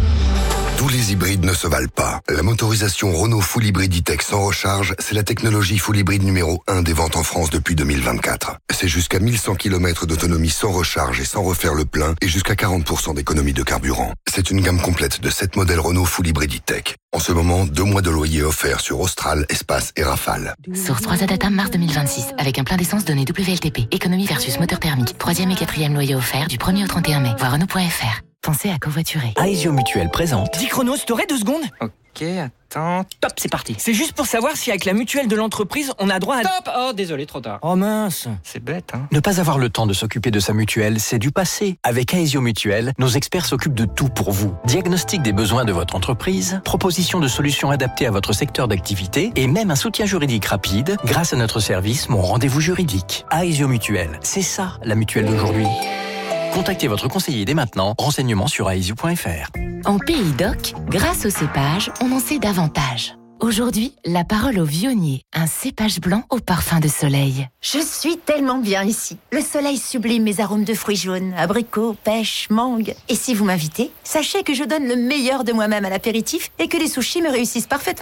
Tous les hybrides ne se valent pas. La motorisation Renault Full Hybrid E-Tech sans recharge, c'est la technologie full hybride numéro un des ventes en France depuis deux mille vingt-quatre. C'est jusqu'à mille cent kilomètres d'autonomie sans recharge et sans refaire le plein et jusqu'à quarante pour cent d'économie de carburant. C'est une gamme complète de sept modèles Renault Full Hybrid E-Tech. En ce moment, deux mois de loyer offerts sur Austral, Espace et Rafale. Source trois A Data, mars deux mille vingt-six. Avec un plein d'essence donné W L T P. Économie versus moteur thermique. Troisième et quatrième loyer offert du premier au trente et un mai. Voir Renault point F R. Pensez à covoiturer. Aesio Mutuelle présente. dix chronos, t'aurais deux secondes? Ok, attends. Top, c'est parti. C'est juste pour savoir si avec la mutuelle de l'entreprise, on a droit à... Stop! Oh, désolé, trop tard. Oh mince. C'est bête, hein. Ne pas avoir le temps de s'occuper de sa mutuelle, c'est du passé. Avec Aesio Mutuelle, nos experts s'occupent de tout pour vous. Diagnostic des besoins de votre entreprise, proposition de solutions adaptées à votre secteur d'activité et même un soutien juridique rapide grâce à notre service Mon Rendez-vous Juridique. Aesio Mutuelle, c'est ça la mutuelle d'aujourd'hui. Contactez votre conseiller dès maintenant. Renseignements sur aesio point F R. En Pays d'Oc, grâce au cépage, on en sait davantage. Aujourd'hui, la parole au vionnier, un cépage blanc au parfum de soleil. Je suis tellement bien ici. Le soleil sublime mes arômes de fruits jaunes, abricots, pêches, mangue. Et si vous m'invitez, sachez que je donne le meilleur de moi-même à l'apéritif et que les sushis me réussissent parfaitement.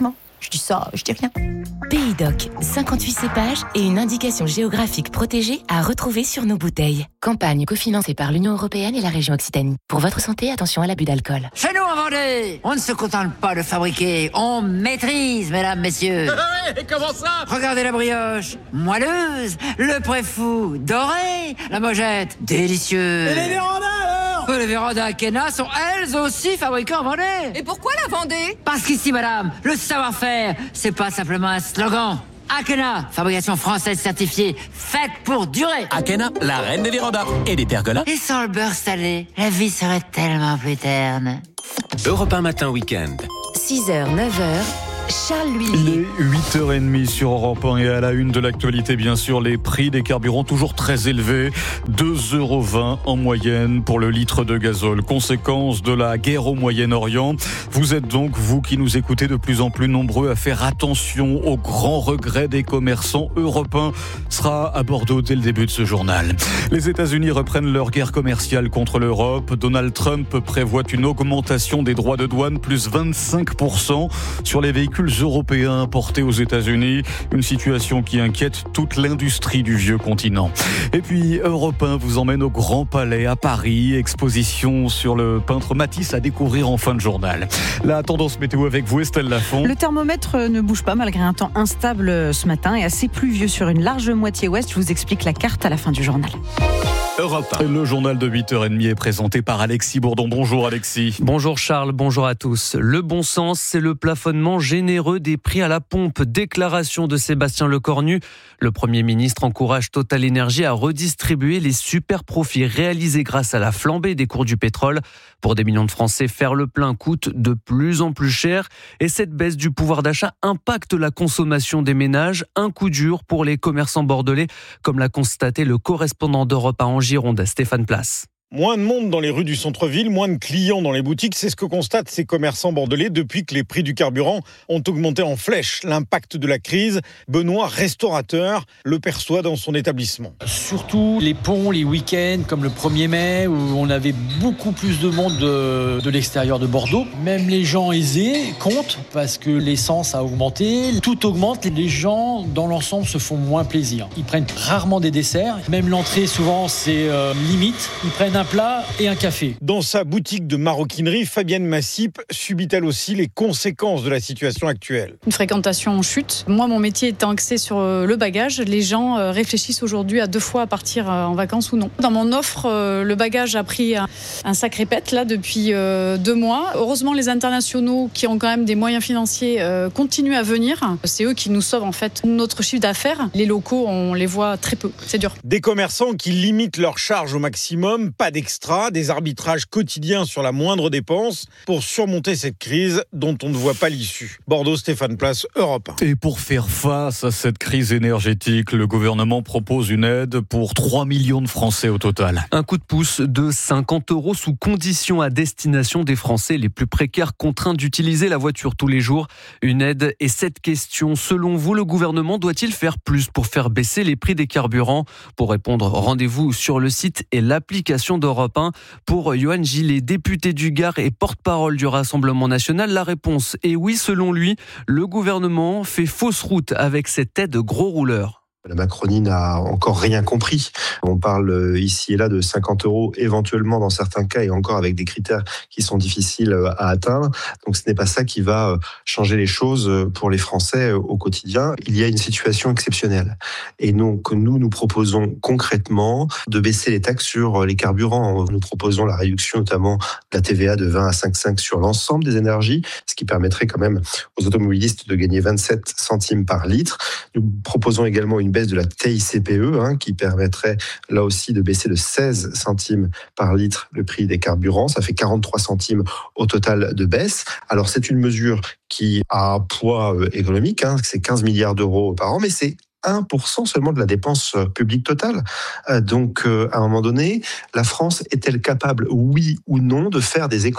Je dis ça, je dis rien. Pays Doc, cinquante-huit cépages et une indication géographique protégée à retrouver sur nos bouteilles. Campagne cofinancée par l'Union européenne et la région Occitanie. Pour votre santé, attention à l'abus d'alcool. Chez nous en Vendée, on ne se contente pas de fabriquer, on maîtrise, mesdames, messieurs. Et comment ça? Regardez la brioche, moelleuse, le préfou, doré, la mojette, délicieuse. Et les vérandas alors? Les vérandas Akena sont elles aussi fabriquées en Vendée. Et pourquoi la Vendée? Parce qu'ici, madame, le savoir-faire, c'est pas simplement un slogan. Akena, fabrication française certifiée, faite pour durer. Akena, la reine des vérandas et des pergolas. Et sans le beurre salé, la vie serait tellement plus terne. Europe un matin week-end. six heures, neuf heures. Charles Il L'Huillier. est huit heures trente sur Europe un et à la une de l'actualité, bien sûr, les prix des carburants toujours très élevés. deux euros vingt en moyenne pour le litre de gazole. Conséquence de la guerre au Moyen-Orient. Vous êtes donc, vous qui nous écoutez, de plus en plus nombreux à faire attention au grand regret des commerçants. Europe un sera à Bordeaux dès le début de ce journal. Les États-Unis reprennent leur guerre commerciale contre l'Europe. Donald Trump prévoit une augmentation des droits de douane, plus vingt-cinq pour cent sur les véhicules européens importés aux États-Unis. Une situation qui inquiète toute l'industrie du vieux continent. Et puis, Europe un vous emmène au Grand Palais à Paris. Exposition sur le peintre Matisse à découvrir en fin de journal. La tendance météo avec vous, Estelle Lafont. Le thermomètre ne bouge pas malgré un temps instable ce matin et assez pluvieux sur une large moitié ouest. Je vous explique la carte à la fin du journal. Europe un. Le journal de huit heures trente est présenté par Alexis Bourdon. Bonjour Alexis. Bonjour Charles, bonjour à tous. Le bon sens, c'est le plafonnement généreux des prix à la pompe. Déclaration de Sébastien Lecornu. Le Premier ministre encourage Total Énergie à redistribuer les super profits réalisés grâce à la flambée des cours du pétrole. Pour des millions de Français, faire le plein coûte de plus en plus cher. Et cette baisse du pouvoir d'achat impacte la consommation des ménages. Un coup dur pour les commerçants bordelais, comme l'a constaté le correspondant d'Europe un en Gironde, Stéphane Place. Moins de monde dans les rues du centre-ville, moins de clients dans les boutiques, c'est ce que constatent ces commerçants bordelais depuis que les prix du carburant ont augmenté en flèche. L'impact de la crise, Benoît, restaurateur, le perçoit dans son établissement. Surtout les ponts, les week-ends, comme le premier mai, où on avait beaucoup plus de monde de, de l'extérieur de Bordeaux. Même les gens aisés comptent, parce que l'essence a augmenté. Tout augmente, les gens, dans l'ensemble, se font moins plaisir. Ils prennent rarement des desserts. Même l'entrée, souvent, c'est euh, limite. Ils prennent un plat et un café. Dans sa boutique de maroquinerie, Fabienne Massip subit elle aussi les conséquences de la situation actuelle. Une fréquentation en chute. Moi, mon métier étant axé sur le bagage, les gens réfléchissent aujourd'hui à deux fois à partir en vacances ou non. Dans mon offre, le bagage a pris un sacré pet là depuis deux mois. Heureusement, les internationaux qui ont quand même des moyens financiers continuent à venir. C'est eux qui nous sauvent en fait notre chiffre d'affaires. Les locaux, on les voit très peu. C'est dur. Des commerçants qui limitent leurs charges au maximum, pas d'extra, des arbitrages quotidiens sur la moindre dépense pour surmonter cette crise dont on ne voit pas l'issue. Bordeaux, Stéphane Place, Europe un. Et pour faire face à cette crise énergétique, le gouvernement propose une aide pour trois millions de Français au total. Un coup de pouce de cinquante euros sous condition à destination des Français les plus précaires contraints d'utiliser la voiture tous les jours. Une aide et cette question, selon vous, le gouvernement doit-il faire plus pour faire baisser les prix des carburants? Pour répondre, rendez-vous sur le site et l'application d'Europe un. Pour Johan Gillet, député du Gard et porte-parole du Rassemblement national, la réponse est oui, selon lui. Le gouvernement fait fausse route avec cette aide gros rouleur. La Macronie n'a encore rien compris. On parle ici et là de cinquante euros, éventuellement dans certains cas, et encore avec des critères qui sont difficiles à atteindre. Donc ce n'est pas ça qui va changer les choses pour les Français au quotidien. Il y a une situation exceptionnelle. Et donc nous, nous proposons concrètement de baisser les taxes sur les carburants. Nous proposons la réduction notamment de la T V A de vingt à cinq virgule cinq sur l'ensemble des énergies, ce qui permettrait quand même aux automobilistes de gagner vingt-sept centimes par litre. Nous proposons également une baisse de la T I C P E, hein, qui permettrait là aussi de baisser de seize centimes par litre le prix des carburants. Ça fait quarante-trois centimes au total de baisse. Alors c'est une mesure qui a un poids économique, hein, c'est quinze milliards d'euros par an, mais c'est un pour cent seulement de la dépense publique totale. Donc, à un moment donné, la France est-elle capable, oui ou non, de faire des économies ?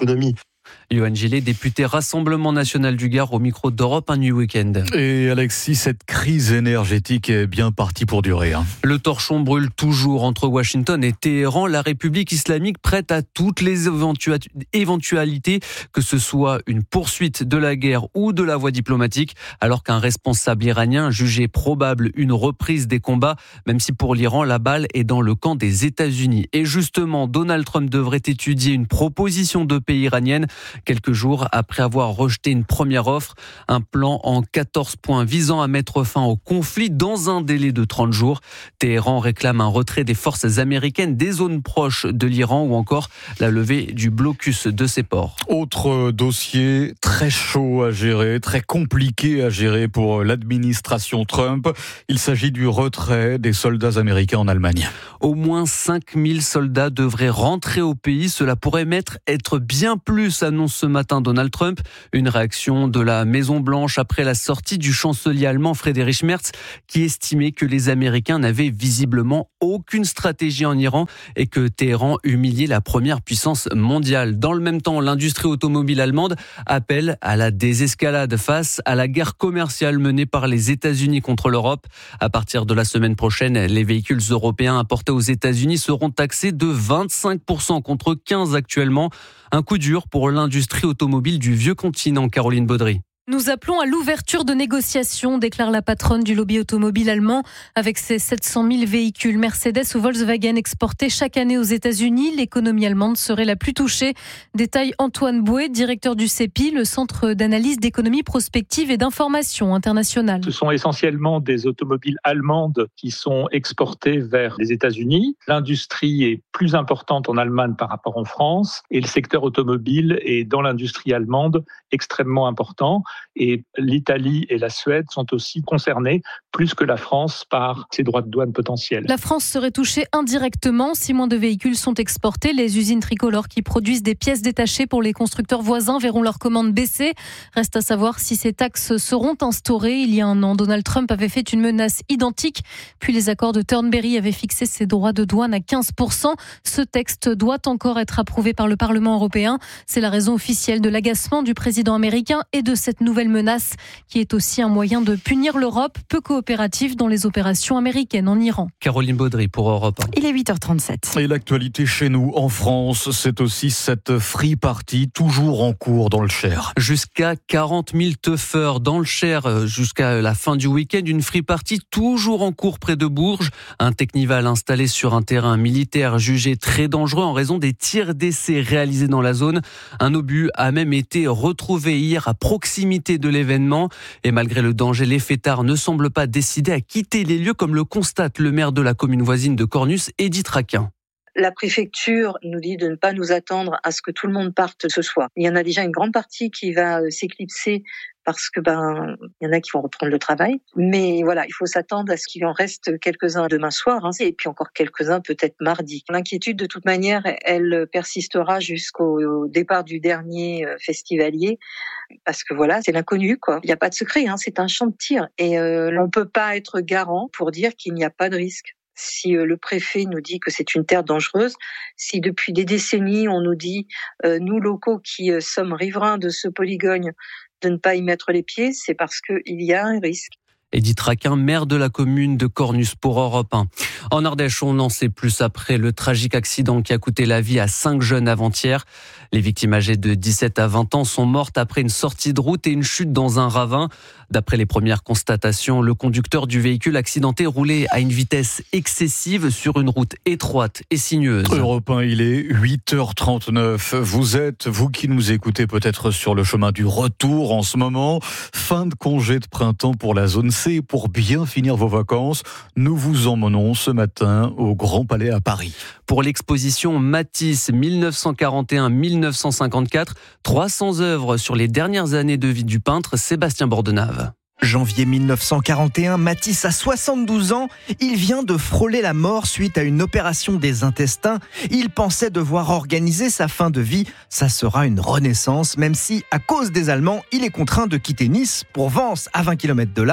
Yohann Gillet, député Rassemblement National du Gard, au micro d'Europe un New Weekend. Et Alexis, cette crise énergétique est bien partie pour durer. Hein. Le torchon brûle toujours entre Washington et Téhéran. La République islamique prête à toutes les éventua- éventualités, que ce soit une poursuite de la guerre ou de la voie diplomatique, alors qu'un responsable iranien jugeait probable une reprise des combats, même si pour l'Iran, la balle est dans le camp des États-Unis. Et justement, Donald Trump devrait étudier une proposition de paix iranienne quelques jours après avoir rejeté une première offre, un plan en quatorze points visant à mettre fin au conflit dans un délai de trente jours. Téhéran réclame un retrait des forces américaines des zones proches de l'Iran ou encore la levée du blocus de ses ports. Autre dossier très chaud à gérer, très compliqué à gérer pour l'administration Trump. Il s'agit du retrait des soldats américains en Allemagne. Au moins cinq mille soldats devraient rentrer au pays. Cela pourrait mettre, être bien plus, annonce ce matin Donald Trump. Une réaction de la Maison-Blanche après la sortie du chancelier allemand Friedrich Merz, qui estimait que les Américains n'avaient visiblement aucune stratégie en Iran et que Téhéran humiliait la première puissance mondiale. Dans le même temps, l'industrie automobile allemande appelle à la désescalade face à la guerre commerciale menée par les États-Unis contre l'Europe. À partir de la semaine prochaine, les véhicules européens importés aux États-Unis seront taxés de vingt-cinq pour cent contre quinze pour cent actuellement. Un coup dur pour l'industrie automobile du vieux continent, Caroline Baudry. Nous appelons à l'ouverture de négociations, déclare la patronne du lobby automobile allemand. Avec ses sept cent mille véhicules Mercedes ou Volkswagen exportés chaque année aux États-Unis, l'économie allemande serait la plus touchée. Détaille Antoine Bouet, directeur du C E P I, le Centre d'analyse d'économie prospective et d'information internationale. Ce sont essentiellement des automobiles allemandes qui sont exportées vers les États-Unis. L'industrie est plus importante en Allemagne par rapport en France et le secteur automobile est dans l'industrie allemande extrêmement important. Et l'Italie et la Suède sont aussi concernées, plus que la France, par ces droits de douane potentiels. La France serait touchée indirectement. Si moins de véhicules sont exportés, les usines tricolores qui produisent des pièces détachées pour les constructeurs voisins verront leurs commandes baisser. Reste à savoir si ces taxes seront instaurées. Il y a un an, Donald Trump avait fait une menace identique. Puis les accords de Turnberry avaient fixé ces droits de douane à quinze pour cent. Ce texte doit encore être approuvé par le Parlement européen. C'est la raison officielle de l'agacement du président américain et de cette nouvelle menace qui est aussi un moyen de punir l'Europe, peu coopérative dans les opérations américaines en Iran. Caroline Baudry pour Europe un. Il est huit heures trente-sept. Et l'actualité chez nous, en France, c'est aussi cette free party toujours en cours dans le Cher. Jusqu'à quarante mille teufeurs dans le Cher jusqu'à la fin du week-end. Une free party toujours en cours près de Bourges. Un technival installé sur un terrain militaire jugé très dangereux en raison des tirs d'essai réalisés dans la zone. Un obus a même été retrouvé hier à proximité de l'événement. Et malgré le danger, les fêtards ne semblent pas décidés à quitter les lieux, comme le constate le maire de la commune voisine de Cornus, Edith Raquin. La préfecture nous dit de ne pas nous attendre à ce que tout le monde parte ce soir. Il y en a déjà une grande partie qui va s'éclipser parce que ben il y en a qui vont reprendre le travail. Mais voilà, il faut s'attendre à ce qu'il en reste quelques-uns demain soir, hein, et puis encore quelques-uns peut-être mardi. L'inquiétude de toute manière, elle persistera jusqu'au départ du dernier festivalier, parce que voilà, c'est l'inconnu, quoi. Il n'y a pas de secret, hein, c'est un champ de tir, et euh, on peut pas être garant pour dire qu'il n'y a pas de risque. Si le préfet nous dit que c'est une terre dangereuse, si depuis des décennies on nous dit, euh, nous locaux qui euh, sommes riverains de ce polygone, de ne pas y mettre les pieds, c'est parce qu'il y a un risque. Edith Raquin, maire de la commune de Cornus pour Europe un. En Ardèche, on en sait plus après le tragique accident qui a coûté la vie à cinq jeunes avant-hier. Les victimes âgées de dix-sept à vingt ans sont mortes après une sortie de route et une chute dans un ravin. D'après les premières constatations, le conducteur du véhicule accidenté roulait à une vitesse excessive sur une route étroite et sinueuse. Europe un, il est huit heures trente-neuf. Vous êtes, vous qui nous écoutez peut-être sur le chemin du retour en ce moment. Fin de congé de printemps pour la zone C. Pour bien finir vos vacances, nous vous emmenons ce matin au Grand Palais à Paris. Pour l'exposition Matisse dix-neuf cent quarante et un à dix-neuf cent cinquante-quatre, trois cents œuvres sur les dernières années de vie du peintre Sébastien Bordenave. Janvier dix-neuf cent quarante et un, Matisse a soixante-douze ans. Il vient de frôler la mort suite à une opération des intestins. Il pensait devoir organiser sa fin de vie. Ça sera une renaissance, même si, à cause des Allemands, il est contraint de quitter Nice pour Vence, à vingt kilomètres de là.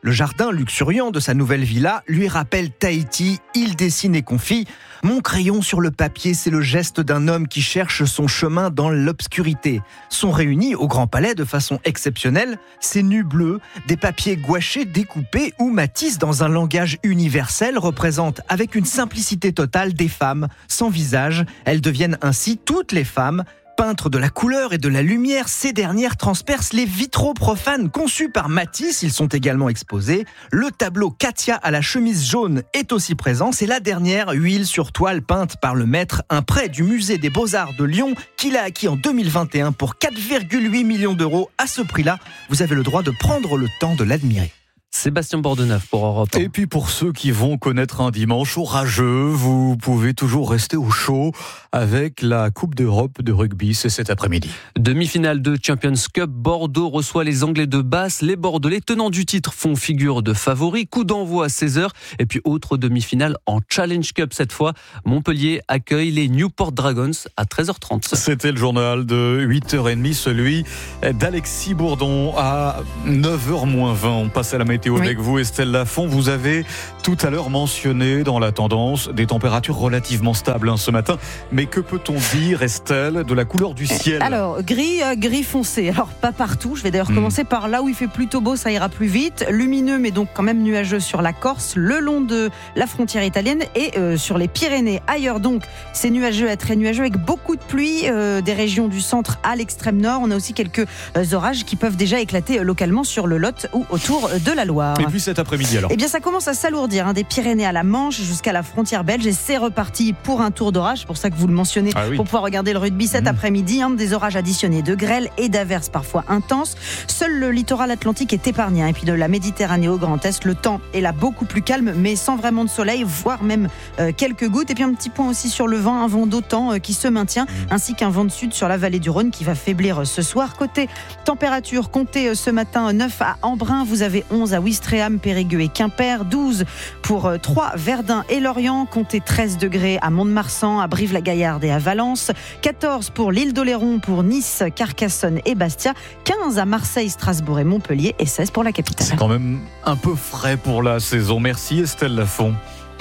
Le jardin luxuriant de sa nouvelle villa lui rappelle Tahiti. Il dessine et confie « Mon crayon sur le papier, c'est le geste d'un homme qui cherche son chemin dans l'obscurité. » Sont réunis au Grand Palais de façon exceptionnelle ces nus bleus, des papiers gouachés découpés où Matisse, dans un langage universel, représente avec une simplicité totale des femmes sans visage. Elles deviennent ainsi toutes les femmes. Peintre de la couleur et de la lumière, ces dernières transpercent les vitraux profanes conçus par Matisse. Ils sont également exposés. Le tableau Katia à la chemise jaune est aussi présent. C'est la dernière huile sur toile peinte par le maître, un prêt du musée des Beaux-Arts de Lyon qu'il a acquis en deux mille vingt et un pour quatre virgule huit millions d'euros. À ce prix-là, vous avez le droit de prendre le temps de l'admirer. Sébastien Bordenave pour Europe un. Et puis pour ceux qui vont connaître un dimanche orageux, vous pouvez toujours rester au chaud avec la Coupe d'Europe de rugby, c'est cet après-midi. Demi-finale de Champions Cup, Bordeaux reçoit les Anglais de Basse. Les Bordelais, tenants du titre, font figure de favoris. Coup d'envoi à seize heures. Et puis autre demi-finale en Challenge Cup cette fois. Montpellier accueille les Newport Dragons à treize heures trente. C'était le journal de huit heures trente, celui d'Alexis Bourdon à neuf heures moins vingt. On passe à la météo. Oui. Avec vous, Estelle Lafont. Vous avez tout à l'heure mentionné dans la tendance des températures relativement stables hein, ce matin. Mais que peut-on dire, Estelle, de la couleur du ciel ? Alors, gris, euh, gris foncé. Alors, pas partout. Je vais d'ailleurs mmh. commencer par là où il fait plutôt beau, ça ira plus vite. Lumineux, mais donc quand même nuageux sur la Corse, le long de la frontière italienne et euh, sur les Pyrénées. Ailleurs, donc, c'est nuageux à très nuageux avec beaucoup de pluie euh, des régions du centre à l'extrême nord. On a aussi quelques euh, orages qui peuvent déjà éclater euh, localement sur le Lot ou autour de la Loire. Et puis cet après-midi alors ? Eh bien ça commence à s'alourdir, hein, des Pyrénées à la Manche jusqu'à la frontière belge et c'est reparti pour un tour d'orage, c'est pour ça que vous le mentionnez, ah oui. pour pouvoir regarder le rugby cet mmh. après-midi, hein, des orages additionnés de grêle et d'averses parfois intenses. Seul le littoral atlantique est épargné, hein, et puis de la Méditerranée au Grand Est, le temps est là beaucoup plus calme mais sans vraiment de soleil, voire même euh, quelques gouttes. Et puis un petit point aussi sur le vent, un vent d'OTAN euh, qui se maintient, mmh. ainsi qu'un vent de sud sur la vallée du Rhône qui va faiblir euh, ce soir. Côté température, comptez euh, ce matin neuf à Embrun, vous avez onze à Ouistreham, Périgueux et Quimper, douze pour Troyes, Verdun et Lorient, comptez treize degrés à Mont-de-Marsan, à Brive-la-Gaillarde et à Valence, quatorze pour l'île d'Oléron, pour Nice, Carcassonne et Bastia, quinze à Marseille, Strasbourg et Montpellier et seize pour la capitale. C'est quand même un peu frais pour la saison. Merci Estelle Lafont.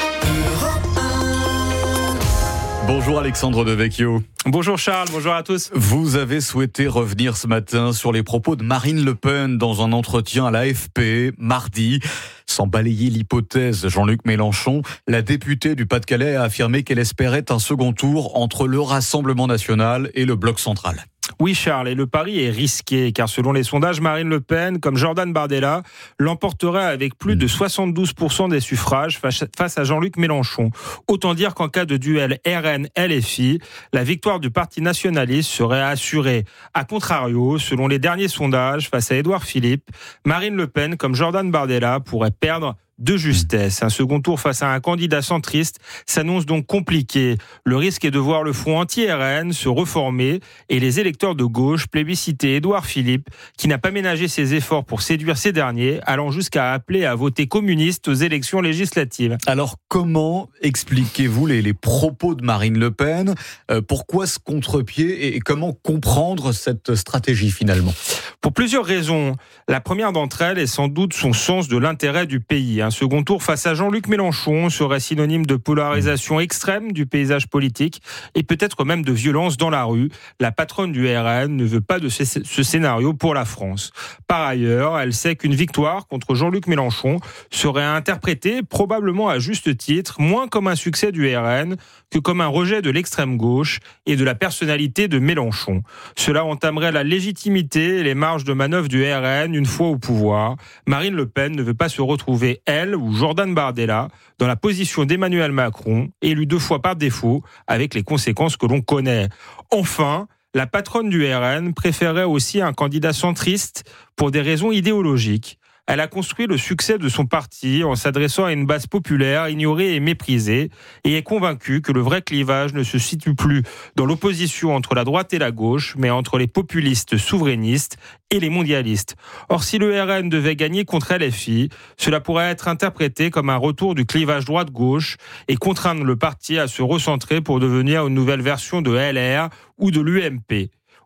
Bonjour Alexandre Devecchio. Bonjour Charles, bonjour à tous. Vous avez souhaité revenir ce matin sur les propos de Marine Le Pen dans un entretien à l'A F P mardi. Sans balayer l'hypothèse, Jean-Luc Mélenchon, la députée du Pas-de-Calais a affirmé qu'elle espérait un second tour entre le Rassemblement national et le Bloc central. Oui Charles, et le pari est risqué, car selon les sondages, Marine Le Pen, comme Jordan Bardella, l'emporterait avec plus de soixante-douze pour cent des suffrages face à Jean-Luc Mélenchon. Autant dire qu'en cas de duel R N L F I, la victoire du Parti nationaliste serait assurée. A contrario, selon les derniers sondages, face à Édouard Philippe, Marine Le Pen, comme Jordan Bardella, pourrait perdre de justesse. Un second tour face à un candidat centriste s'annonce donc compliqué. Le risque est de voir le front anti-R N se reformer et les électeurs de gauche plébisciter Édouard Philippe, qui n'a pas ménagé ses efforts pour séduire ces derniers, allant jusqu'à appeler à voter communiste aux élections législatives. Alors comment expliquez-vous les, les propos de Marine Le Pen ? euh, Pourquoi ce contre-pied et, et comment comprendre cette stratégie finalement ? Pour plusieurs raisons. La première d'entre elles est sans doute son sens de l'intérêt du pays. Un second tour face à Jean-Luc Mélenchon serait synonyme de polarisation extrême du paysage politique et peut-être même de violence dans la rue. La patronne du R N ne veut pas de ce, ce scénario pour la France. Par ailleurs, elle sait qu'une victoire contre Jean-Luc Mélenchon serait interprétée, probablement à juste titre, moins comme un succès du R N que comme un rejet de l'extrême gauche et de la personnalité de Mélenchon. Cela entamerait la légitimité et les marges de manœuvre du R N une fois au pouvoir. Marine Le Pen ne veut pas se retrouver, elle ou Jordan Bardella, dans la position d'Emmanuel Macron, élu deux fois par défaut, avec les conséquences que l'on connaît. Enfin, la patronne du R N préférait aussi un candidat centriste pour des raisons idéologiques. Elle a construit le succès de son parti en s'adressant à une base populaire ignorée et méprisée et est convaincue que le vrai clivage ne se situe plus dans l'opposition entre la droite et la gauche, mais entre les populistes souverainistes et les mondialistes. Or, si le R N devait gagner contre L F I, cela pourrait être interprété comme un retour du clivage droite-gauche et contraindre le parti à se recentrer pour devenir une nouvelle version de L R ou de l'U M P.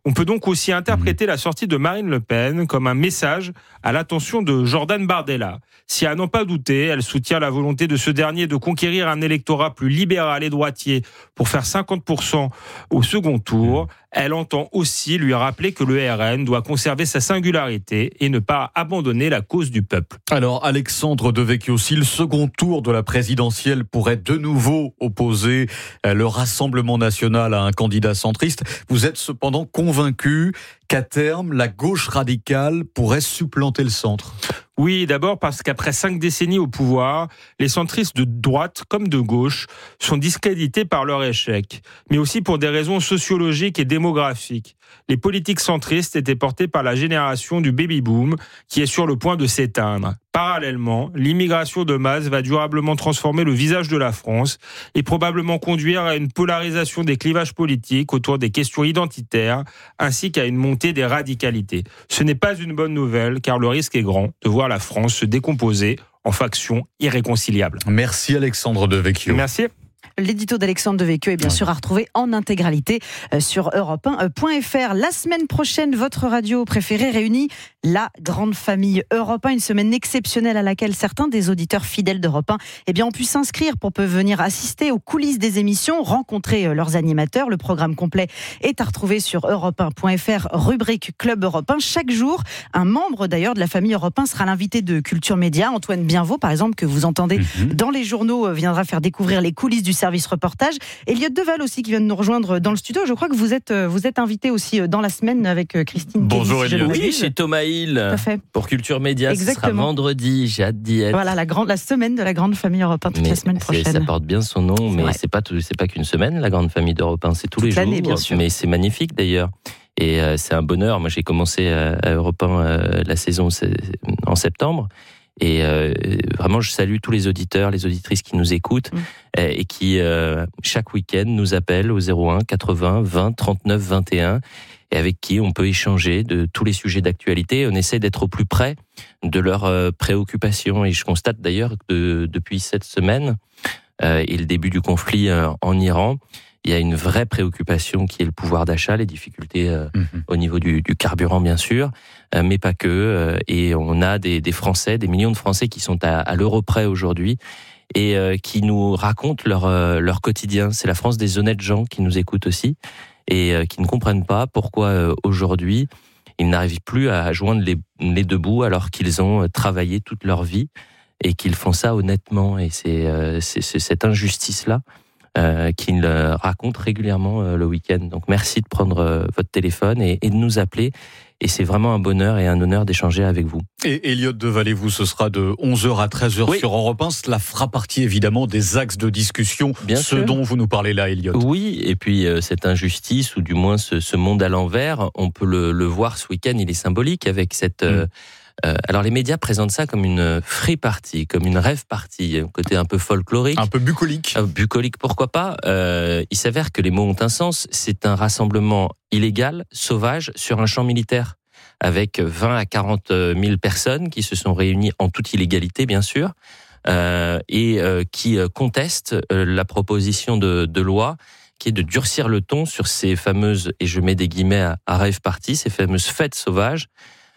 On peut donc aussi interpréter la sortie de Marine Le Pen comme un message à l'attention de Jordan Bardella. Si à n'en pas douter, elle soutient la volonté de ce dernier de conquérir un électorat plus libéral et droitier pour faire cinquante pour cent au second tour, elle entend aussi lui rappeler que le R N doit conserver sa singularité et ne pas abandonner la cause du peuple. Alors Alexandre Devecchio, si le second tour de la présidentielle pourrait de nouveau opposer le Rassemblement national à un candidat centriste, vous êtes cependant convaincu qu'à terme, la gauche radicale pourrait supplanter le centre? Oui, d'abord parce qu'après cinq décennies au pouvoir, les centristes de droite comme de gauche sont discrédités par leur échec, mais aussi pour des raisons sociologiques et démographiques. Les politiques centristes étaient portés par la génération du baby-boom qui est sur le point de s'éteindre. Parallèlement, l'immigration de masse va durablement transformer le visage de la France et probablement conduire à une polarisation des clivages politiques autour des questions identitaires ainsi qu'à une montée des radicalités. Ce n'est pas une bonne nouvelle car le risque est grand de voir la France se décomposer en factions irréconciliables. Merci Alexandre Devecchio. Merci. L'édito d'Alexandre Devecchio est bien sûr à retrouver en intégralité sur europe un point f r. La semaine prochaine, votre radio préférée réunit la grande famille Europe un, une semaine exceptionnelle à laquelle certains des auditeurs fidèles d'Europe un eh bien, ont pu s'inscrire pour venir assister aux coulisses des émissions, rencontrer leurs animateurs. Le programme complet est à retrouver sur europe un point f r, rubrique Club Europe un. Chaque jour, un membre d'ailleurs de la famille Europe un sera l'invité de Culture Média. Antoine Bienvaux, par exemple, que vous entendez mmh. dans les journaux, viendra faire découvrir les coulisses du service reportage. Elliot Deval aussi qui vient de nous rejoindre dans le studio. Je crois que vous êtes, vous êtes invité aussi dans la semaine avec Christine. Bonjour Elliot. Oui, chez Thomas Hill pour Culture Média. Ce sera vendredi, j'ai hâte d'y être. Voilà, la, grande, la semaine de la grande famille Europe un toute mais la semaine prochaine. Ça porte bien son nom, mais c'est pas, tout, c'est pas qu'une semaine, la grande famille d'Europe un, c'est tous toute les jours. Bien sûr. Mais c'est magnifique d'ailleurs. Et euh, c'est un bonheur. Moi j'ai commencé à, à Europe un euh, la saison en septembre. Et euh, vraiment, je salue tous les auditeurs, les auditrices qui nous écoutent mmh. et qui, euh, chaque week-end, nous appellent au zéro un quatre-vingts vingt trente-neuf vingt et un et avec qui on peut échanger de tous les sujets d'actualité. On essaie d'être au plus près de leurs euh, préoccupations. Et je constate d'ailleurs que de, depuis cette semaine euh, et le début du conflit euh, en Iran, il y a une vraie préoccupation qui est le pouvoir d'achat, les difficultés euh, mmh. au niveau du, du carburant, bien sûr, euh, mais pas que. Euh, et on a des, des Français, des millions de Français qui sont à, à l'euro près aujourd'hui et euh, qui nous racontent leur, euh, leur quotidien. C'est la France des honnêtes gens qui nous écoutent aussi et euh, qui ne comprennent pas pourquoi euh, aujourd'hui ils n'arrivent plus à joindre les, les deux bouts alors qu'ils ont travaillé toute leur vie et qu'ils font ça honnêtement. Et c'est, euh, c'est, c'est cette injustice-là Euh, qu'il euh, raconte régulièrement euh, le week-end. Donc merci de prendre euh, votre téléphone et, et de nous appeler. Et c'est vraiment un bonheur et un honneur d'échanger avec vous. Et Elliot Deval et vous, ce sera de onze heures à treize heures oui. sur Europe un. Cela fera partie évidemment des axes de discussion, Bien ce sûr. dont vous nous parlez là, Elliot. Oui, et puis euh, cette injustice, ou du moins ce, ce monde à l'envers, on peut le, le voir ce week-end, il est symbolique avec cette... Euh, mm. Euh, alors les médias présentent ça comme une free party, comme une rêve party, un côté un peu folklorique. Un peu bucolique. Euh, bucolique, pourquoi pas. Euh, il s'avère que les mots ont un sens. C'est un rassemblement illégal, sauvage, sur un champ militaire, avec vingt à quarante mille personnes qui se sont réunies en toute illégalité, bien sûr, euh, et euh, qui contestent euh, la proposition de, de loi qui est de durcir le ton sur ces fameuses, et je mets des guillemets à, à rêve party, ces fameuses fêtes sauvages.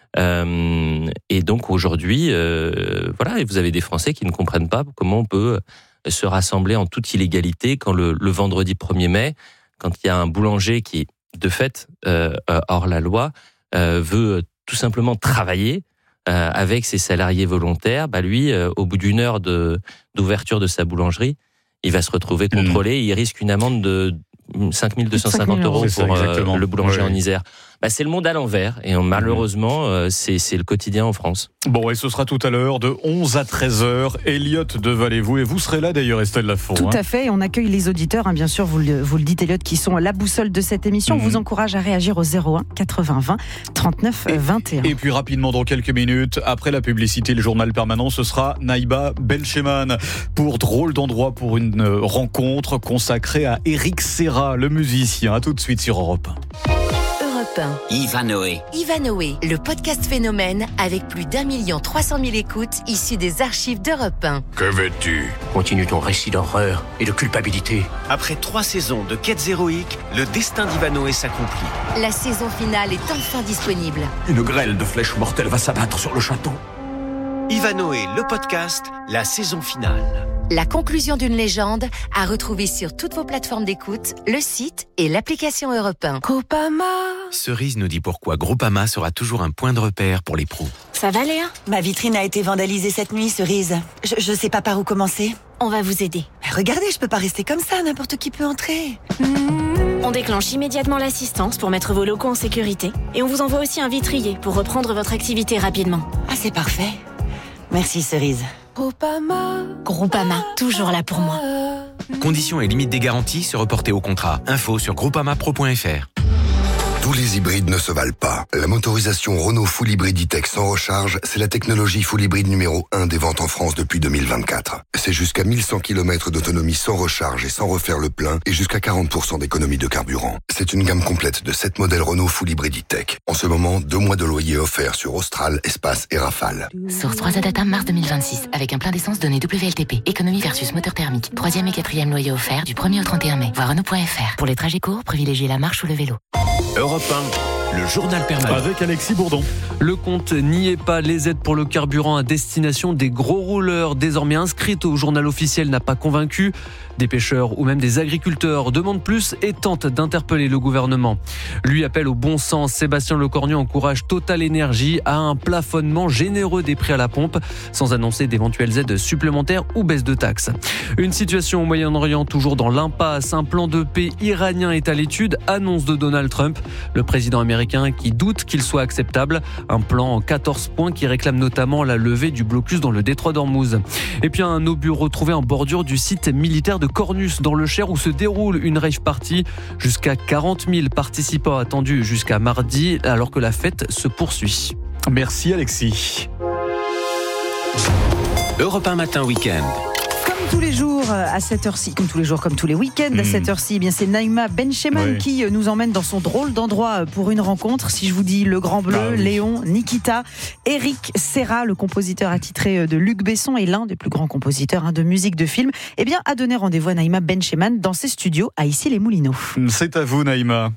Euh, et donc aujourd'hui, euh, voilà, et vous avez des Français qui ne comprennent pas comment on peut se rassembler en toute illégalité quand le, le vendredi premier mai, quand il y a un boulanger qui, de fait, euh, hors la loi, euh, veut tout simplement travailler euh, avec ses salariés volontaires. Bah lui, euh, au bout d'une heure de d'ouverture de sa boulangerie, il va se retrouver contrôlé. Mmh. Et il risque une amende de cinq mille deux cent cinquante euros pour euh, le boulanger oui. en Isère. Bah, c'est le monde à l'envers et malheureusement euh, c'est, c'est le quotidien en France. Bon, et ce sera tout à l'heure de onze à treize heures. Elliot Deval et vous, et vous serez là d'ailleurs, Estelle Lafont. Tout hein. à fait, et on accueille les auditeurs, hein, bien sûr, vous le, vous le dites Elliot, qui sont la boussole de cette émission. Mm-hmm. On vous encourage à réagir au zéro un quatre-vingts vingt trente-neuf vingt et un. Et puis rapidement, dans quelques minutes, après la publicité, le journal permanent, ce sera Naïba Belcheman pour Drôle d'endroit, pour une rencontre consacrée à Eric Serra, le musicien. À tout de suite sur Europe un. Europe un. Ivanoé. Ivanoé, le podcast phénomène avec plus d'un million trois cent mille écoutes issues des archives d'Europe un. Que veux-tu? Continue ton récit d'horreur et de culpabilité. Après trois saisons de quêtes héroïques, le destin d'Ivanoé s'accomplit. La saison finale est enfin disponible. Une grêle de flèches mortelles va s'abattre sur le château. Ivanoé, le podcast, la saison finale. La conclusion d'une légende à retrouver sur toutes vos plateformes d'écoute, le site et l'application Europe un. Groupama. Cerise nous dit pourquoi Groupama sera toujours un point de repère pour les pros. Ça va Léa? Ma vitrine a été vandalisée cette nuit, Cerise. Je, je sais pas par où commencer. On va vous aider. Mais regardez, je peux pas rester comme ça, n'importe qui peut entrer. Mmh. On déclenche immédiatement l'assistance pour mettre vos locaux en sécurité. Et on vous envoie aussi un vitrier pour reprendre votre activité rapidement. Ah, c'est parfait. Merci Cerise. Groupama. Groupama, toujours là pour moi. Conditions et limites des garanties se reporter au contrat. Info sur groupamapro point f r. Tous les hybrides ne se valent pas. La motorisation Renault Full Hybrid E-Tech sans recharge, c'est la technologie Full Hybrid numéro un des ventes en France depuis deux mille vingt-quatre. C'est jusqu'à mille cent kilomètres d'autonomie sans recharge et sans refaire le plein et jusqu'à quarante pour cent d'économie de carburant. C'est une gamme complète de sept modèles Renault Full Hybrid E-Tech. En ce moment, deux mois de loyer offerts sur Austral, Espace et Rafale. Source trois Z Data mars deux mille vingt-six avec un plein d'essence donné W L T P. Économie versus moteur thermique. Troisième et quatrième loyer offert du premier au trente et un mai. Voir Renault point f r. Pour les trajets courts, privilégiez la marche ou le vélo. Europe un, le journal permanent. Avec Alexis Bourdon. Le compte n'y est pas. Les aides pour le carburant à destination des gros rouleurs, désormais inscrites au journal officiel, n'a pas convaincu. Des pêcheurs ou même des agriculteurs demandent plus et tentent d'interpeller le gouvernement. Lui appelle au bon sens. Sébastien Lecornu encourage Total Énergie à un plafonnement généreux des prix à la pompe, sans annoncer d'éventuelles aides supplémentaires ou baisse de taxes. Une situation au Moyen-Orient toujours dans l'impasse. Un plan de paix iranien est à l'étude, annonce de Donald Trump, le président américain qui doute qu'il soit acceptable. Un plan en quatorze points qui réclame notamment la levée du blocus dans le détroit d'Ormuz. Et puis un obus retrouvé en bordure du site militaire de Cornus dans le Cher où se déroule une rave party. Jusqu'à quarante mille participants attendus jusqu'à mardi alors que la fête se poursuit. Merci Alexis. Europe un matin week-end. Tous les jours à cette heure-ci, comme tous les jours, comme tous les week-ends, mmh. à cette heure-ci, eh bien c'est Naïma Bencheman oui. qui nous emmène dans son drôle d'endroit pour une rencontre. Si je vous dis Le Grand Bleu, ah, oui. Léon, Nikita, Eric Serra, le compositeur attitré de Luc Besson et l'un des plus grands compositeurs hein, de musique de film, eh bien a donné rendez-vous à Naïma Bencheman dans ses studios à Issy-les-Moulineaux. C'est à vous Naïma.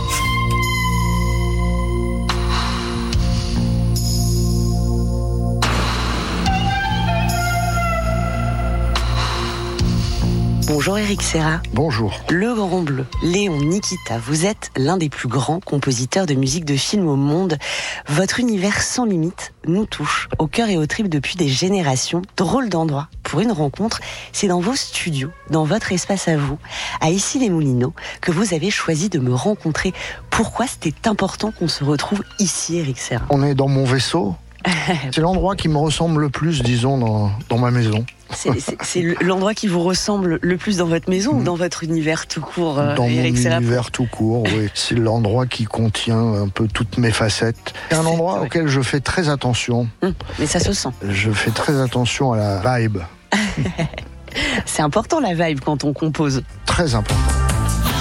Bonjour Eric Serra. Bonjour. Le Grand Bleu, Léon, Nikita, vous êtes l'un des plus grands compositeurs de musique de film au monde. Votre univers sans limite nous touche au cœur et aux tripes depuis des générations. Drôle d'endroit pour une rencontre, c'est dans vos studios, dans votre espace à vous, à Issy-les-Moulineaux, que vous avez choisi de me rencontrer. Pourquoi c'était important qu'on se retrouve ici, Eric Serra? On est dans mon vaisseau. C'est l'endroit qui me ressemble le plus, disons, dans, dans ma maison. C'est, c'est, c'est l'endroit qui vous ressemble le plus dans votre maison mmh. ou dans votre univers tout court, euh, Dans Eric mon Serra? Univers tout court, oui. C'est l'endroit qui contient un peu toutes mes facettes. C'est un endroit c'est auquel je fais très attention. Mmh, mais ça se sent. Je fais très attention à la vibe. C'est important la vibe quand on compose. Très important.